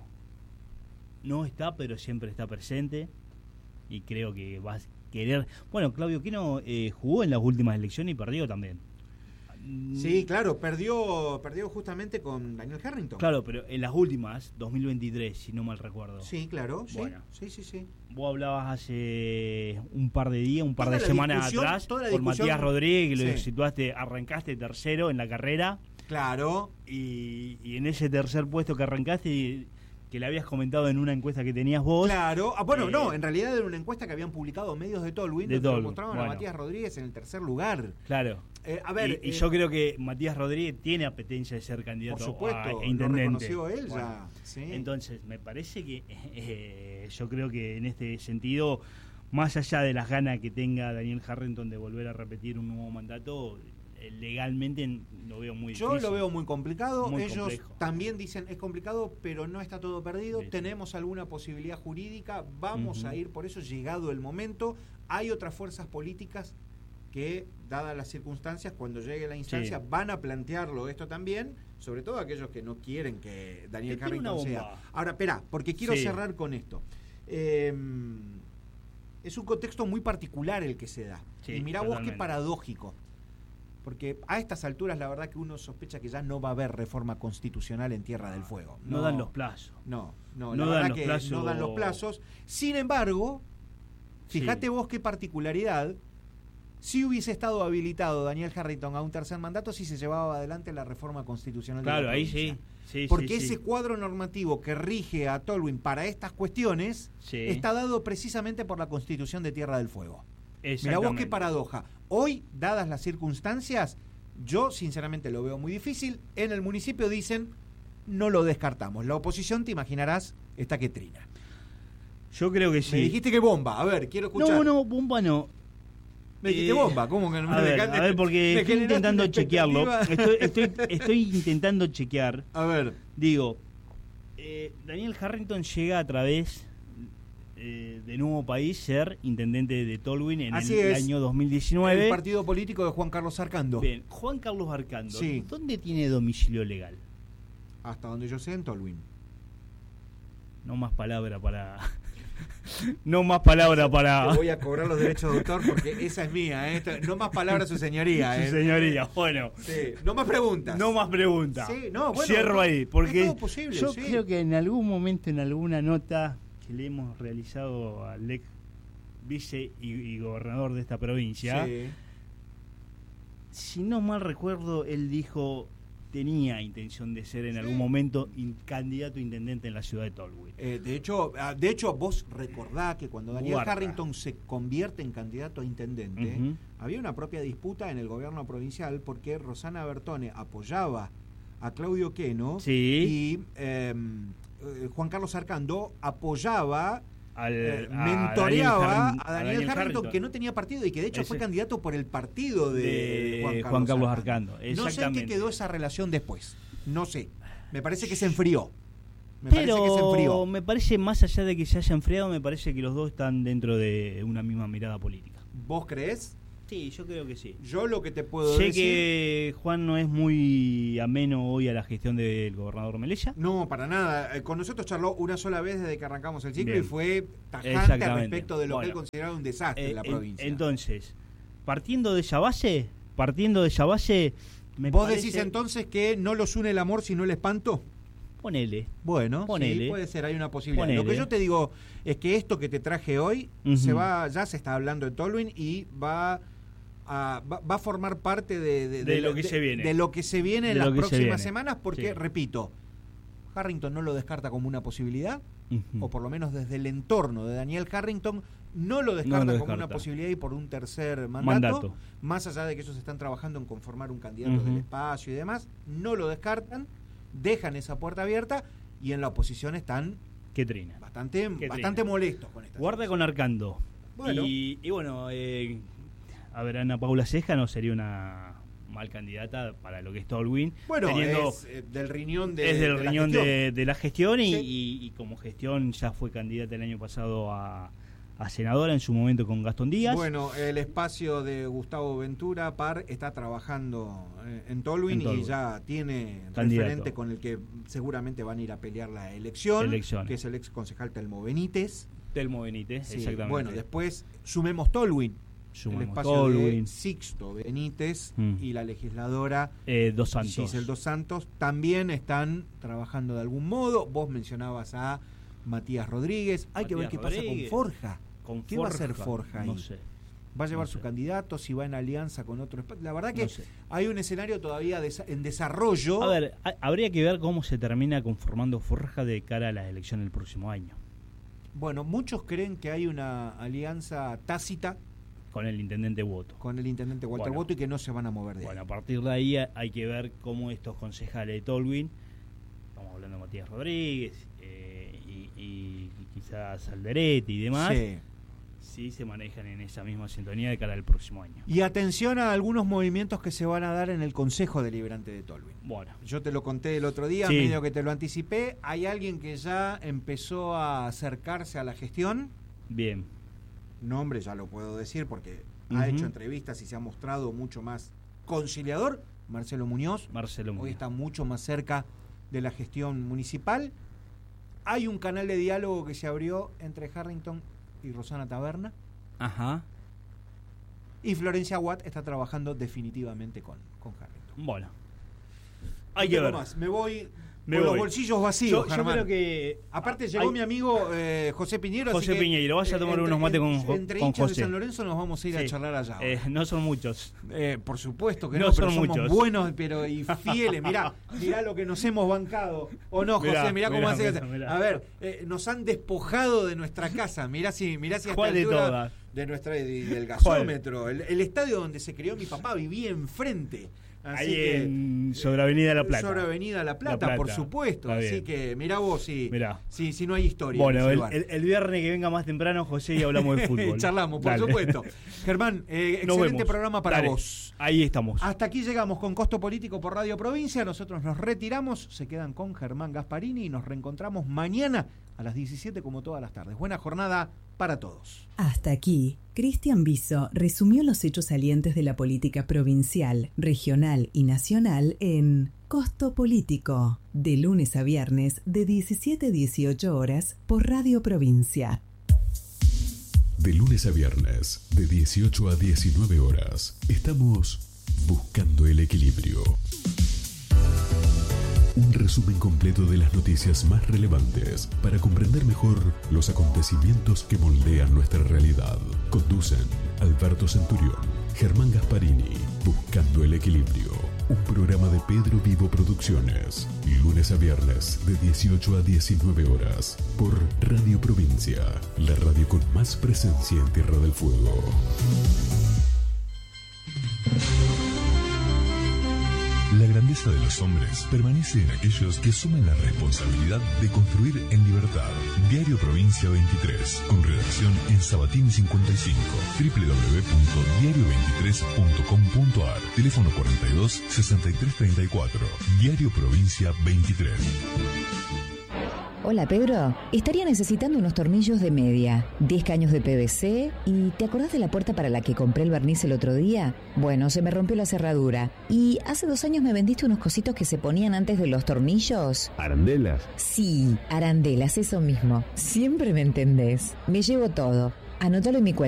no está, pero siempre está presente. Y creo que va a querer... Bueno, Claudio Queno jugó en las últimas elecciones y perdió también. Sí, claro, perdió justamente con Daniel Harrington. Claro, pero en las últimas, 2023, si no mal recuerdo. Sí, claro. Bueno, sí. Vos hablabas hace un par de días, un par de semanas atrás, con Matías Rodríguez, que lo situaste, arrancaste tercero en la carrera. Claro. Y en ese tercer puesto que arrancaste, que le habías comentado en una encuesta que tenías vos. Claro. No, en realidad era una encuesta que habían publicado medios de Tolwyn, donde mostraban a Matías Rodríguez en el tercer lugar. Claro. Y yo creo que Matías Rodríguez tiene apetencia de ser candidato a intendente. Lo reconoció él ya. Sí. Entonces, me parece que yo creo que en este sentido, más allá de las ganas que tenga Daniel Harrington de volver a repetir un nuevo mandato, legalmente lo veo muy difícil. Yo lo veo muy complicado. Muy Ellos complejo. también dicen es complicado, pero no está todo perdido. Tenemos alguna posibilidad jurídica. Vamos a ir por eso, llegado el momento. Hay otras fuerzas políticas que, dadas las circunstancias, cuando llegue la instancia, van a plantearlo esto también, sobre todo aquellos que no quieren que Daniel Harrington sea. Ahora, espera, porque quiero cerrar con esto. Es un contexto muy particular el que se da. Y mirá vos qué paradójico. Porque a estas alturas la verdad que uno sospecha que ya no va a haber reforma constitucional en Tierra del Fuego. No dan los plazos. No dan los plazos. Sin embargo, fíjate vos qué particularidad. Si hubiese estado habilitado Daniel Harrington a un tercer mandato, si se llevaba adelante la reforma constitucional. Claro, de la ahí provincia. sí. Porque ese cuadro normativo que rige a Tolwyn para estas cuestiones está dado precisamente por la Constitución de Tierra del Fuego. Mirá vos qué paradoja. Hoy, dadas las circunstancias, yo sinceramente lo veo muy difícil. En el municipio dicen, no lo descartamos. La oposición, te imaginarás, está que trina. Yo creo que sí. Me dijiste que bomba. A ver, quiero escuchar. No, bomba no. Me dijiste bomba. ¿Cómo que no me dejaste? A ver, porque estoy intentando chequearlo. Estoy intentando chequear. A ver. Digo, Daniel Harrington llega a través de Nuevo País ser intendente de Tolwyn en el año 2019. El partido político de Juan Carlos Arcando. Bien, Juan Carlos Arcando. ¿Dónde tiene domicilio legal? Hasta donde yo sé, en Tolwyn. No más palabra para... No más palabra para... Te voy a cobrar los derechos de autor porque esa es mía. No más palabras, su señoría. Su señoría, bueno. Sí. No más preguntas. No más preguntas. Sí, no, bueno, cierro ahí, porque es todo posible, yo creo que en algún momento, en alguna nota que le hemos realizado al ex vice y gobernador de esta provincia, si no mal recuerdo, él dijo... tenía intención de ser en algún momento candidato a intendente en la ciudad de Tolwyn. De hecho, vos recordá que cuando Daniel Harrington se convierte en candidato a intendente, había una propia disputa en el gobierno provincial porque Rosana Bertone apoyaba a Claudio Queno y Juan Carlos Arcando apoyaba, mentoreaba a Daniel Harrington, que no tenía partido y que de hecho fue candidato por el partido de Juan Carlos Arcando. No sé en qué quedó esa relación después. No sé. Me parece que se enfrió. Me parece, más allá de que se haya enfriado, me parece que los dos están dentro de una misma mirada política. ¿Vos crees? Sí, yo creo que sí. Yo lo que te puedo decir... Sé que Juan no es muy ameno hoy a la gestión del gobernador Melella. No, para nada. Con nosotros charló una sola vez desde que arrancamos el ciclo y fue tajante respecto de lo que él consideraba un desastre en la provincia. Entonces, partiendo de esa base, ¿Vos decís entonces que no los une el amor sino el espanto? Ponele. Bueno, sí, puede ser, hay una posibilidad. Lo que yo te digo es que esto que te traje hoy ya se está hablando en Tolwyn y va a formar parte de lo que se viene. De lo que se viene en las próximas semanas, porque, repito, Harrington no lo descarta como una posibilidad, o por lo menos desde el entorno de Daniel Harrington no lo descarta como una posibilidad y por un tercer mandato, más allá de que ellos están trabajando en conformar un candidato del espacio y demás, no lo descartan, dejan esa puerta abierta y en la oposición están bastante molestos con esta Guarda con Arcando. Bueno. Y bueno, a ver, Ana Paula Ceja no sería una mal candidata para lo que es Tolwyn. Bueno, es del riñón de la gestión y como gestión ya fue candidata el año pasado a senadora en su momento con Gastón Díaz. Bueno, el espacio de Gustavo Ventura Par está trabajando en Tolwyn y ya tiene referente con el que seguramente van a ir a pelear la elección. Que es el ex concejal Telmo Benítez. Exactamente. Bueno, después sumemos Tolwyn. El espacio de Sixto Benítez y la legisladora Giselle Dos Santos también están trabajando de algún modo. Vos mencionabas a Matías Rodríguez. Hay que ver qué pasa con Forja. ¿Qué va a hacer Forja ahí? No sé. ¿Va a llevar su candidato? ¿Si va en alianza con otro espacio? La verdad que hay un escenario todavía en desarrollo. A ver, habría que ver cómo se termina conformando Forja de cara a la elección del próximo año. Bueno, muchos creen que hay una alianza tácita con el intendente Boto. Walter Boto y que no se van a mover de ahí. Bueno, a partir de ahí hay que ver cómo estos concejales de Tolwyn, estamos hablando de Matías Rodríguez y quizás Alderete y demás, sí se manejan en esa misma sintonía de cara al próximo año. Y atención a algunos movimientos que se van a dar en el Consejo Deliberante de Tolwyn. Bueno. Yo te lo conté el otro día, medio que te lo anticipé. Hay alguien que ya empezó a acercarse a la gestión. Bien. Nombre ya lo puedo decir porque ha hecho entrevistas y se ha mostrado mucho más conciliador. Marcelo Muñoz. Hoy está mucho más cerca de la gestión municipal. Hay un canal de diálogo que se abrió entre Harrington y Rosana Taberna. Y Florencia Watt está trabajando definitivamente con Harrington. Bueno, hay que ver. Me voy con los bolsillos vacíos, yo creo que aparte llegó mi amigo José Piñeiro. Piñeiro, vaya a tomar unos mates con José. Entre hinchas de San Lorenzo nos vamos a ir a charlar allá. No son muchos. Por supuesto que no, pero somos muchos. Buenos y fieles. Mirá lo que nos hemos bancado. ¿O no, José? Mirá cómo hace. A ver, nos han despojado de nuestra casa. Mirá si hasta ¿cuál de todas? Del gasómetro. El estadio donde se crió mi papá vivía enfrente. Así ahí sobre Avenida La Plata. Sobre Avenida La Plata, por supuesto. Así que mirá vos si no hay historia. Bueno, el viernes que venga más temprano, José, y hablamos de fútbol. Charlamos, por supuesto. Germán, excelente programa para vos. Ahí estamos. Hasta aquí llegamos con Costo Político por Radio Provincia. Nosotros nos retiramos. Se quedan con Germán Gasparini y nos reencontramos mañana a las 17 como todas las tardes. Buena jornada para todos. Hasta aquí, Cristian Biso resumió los hechos salientes de la política provincial, regional y nacional en Costo Político, de lunes a viernes de 17 a 18 horas por Radio Provincia. De lunes a viernes, de 18 a 19 horas, estamos buscando el equilibrio. Un resumen completo de las noticias más relevantes para comprender mejor los acontecimientos que moldean nuestra realidad. Conducen Alberto Centurión, Germán Gasparini, Buscando el Equilibrio. Un programa de Pedro Vivo Producciones. Lunes a viernes de 18 a 19 horas por Radio Provincia, la radio con más presencia en Tierra del Fuego. La grandeza de los hombres permanece en aquellos que asumen la responsabilidad de construir en libertad. Diario Provincia 23, con redacción en Sabatini 55, www.diario23.com.ar, teléfono 42 63 34, Diario Provincia 23. Hola Pedro, estaría necesitando unos tornillos de media, 10 caños de PVC y ¿te acordás de la puerta para la que compré el barniz el otro día? Bueno, se me rompió la cerradura y hace 2 años me vendiste unos cositos que se ponían antes de los tornillos. ¿Arandelas? Sí, arandelas, eso mismo. Siempre me entendés. Me llevo todo. Anótalo en mi cuenta.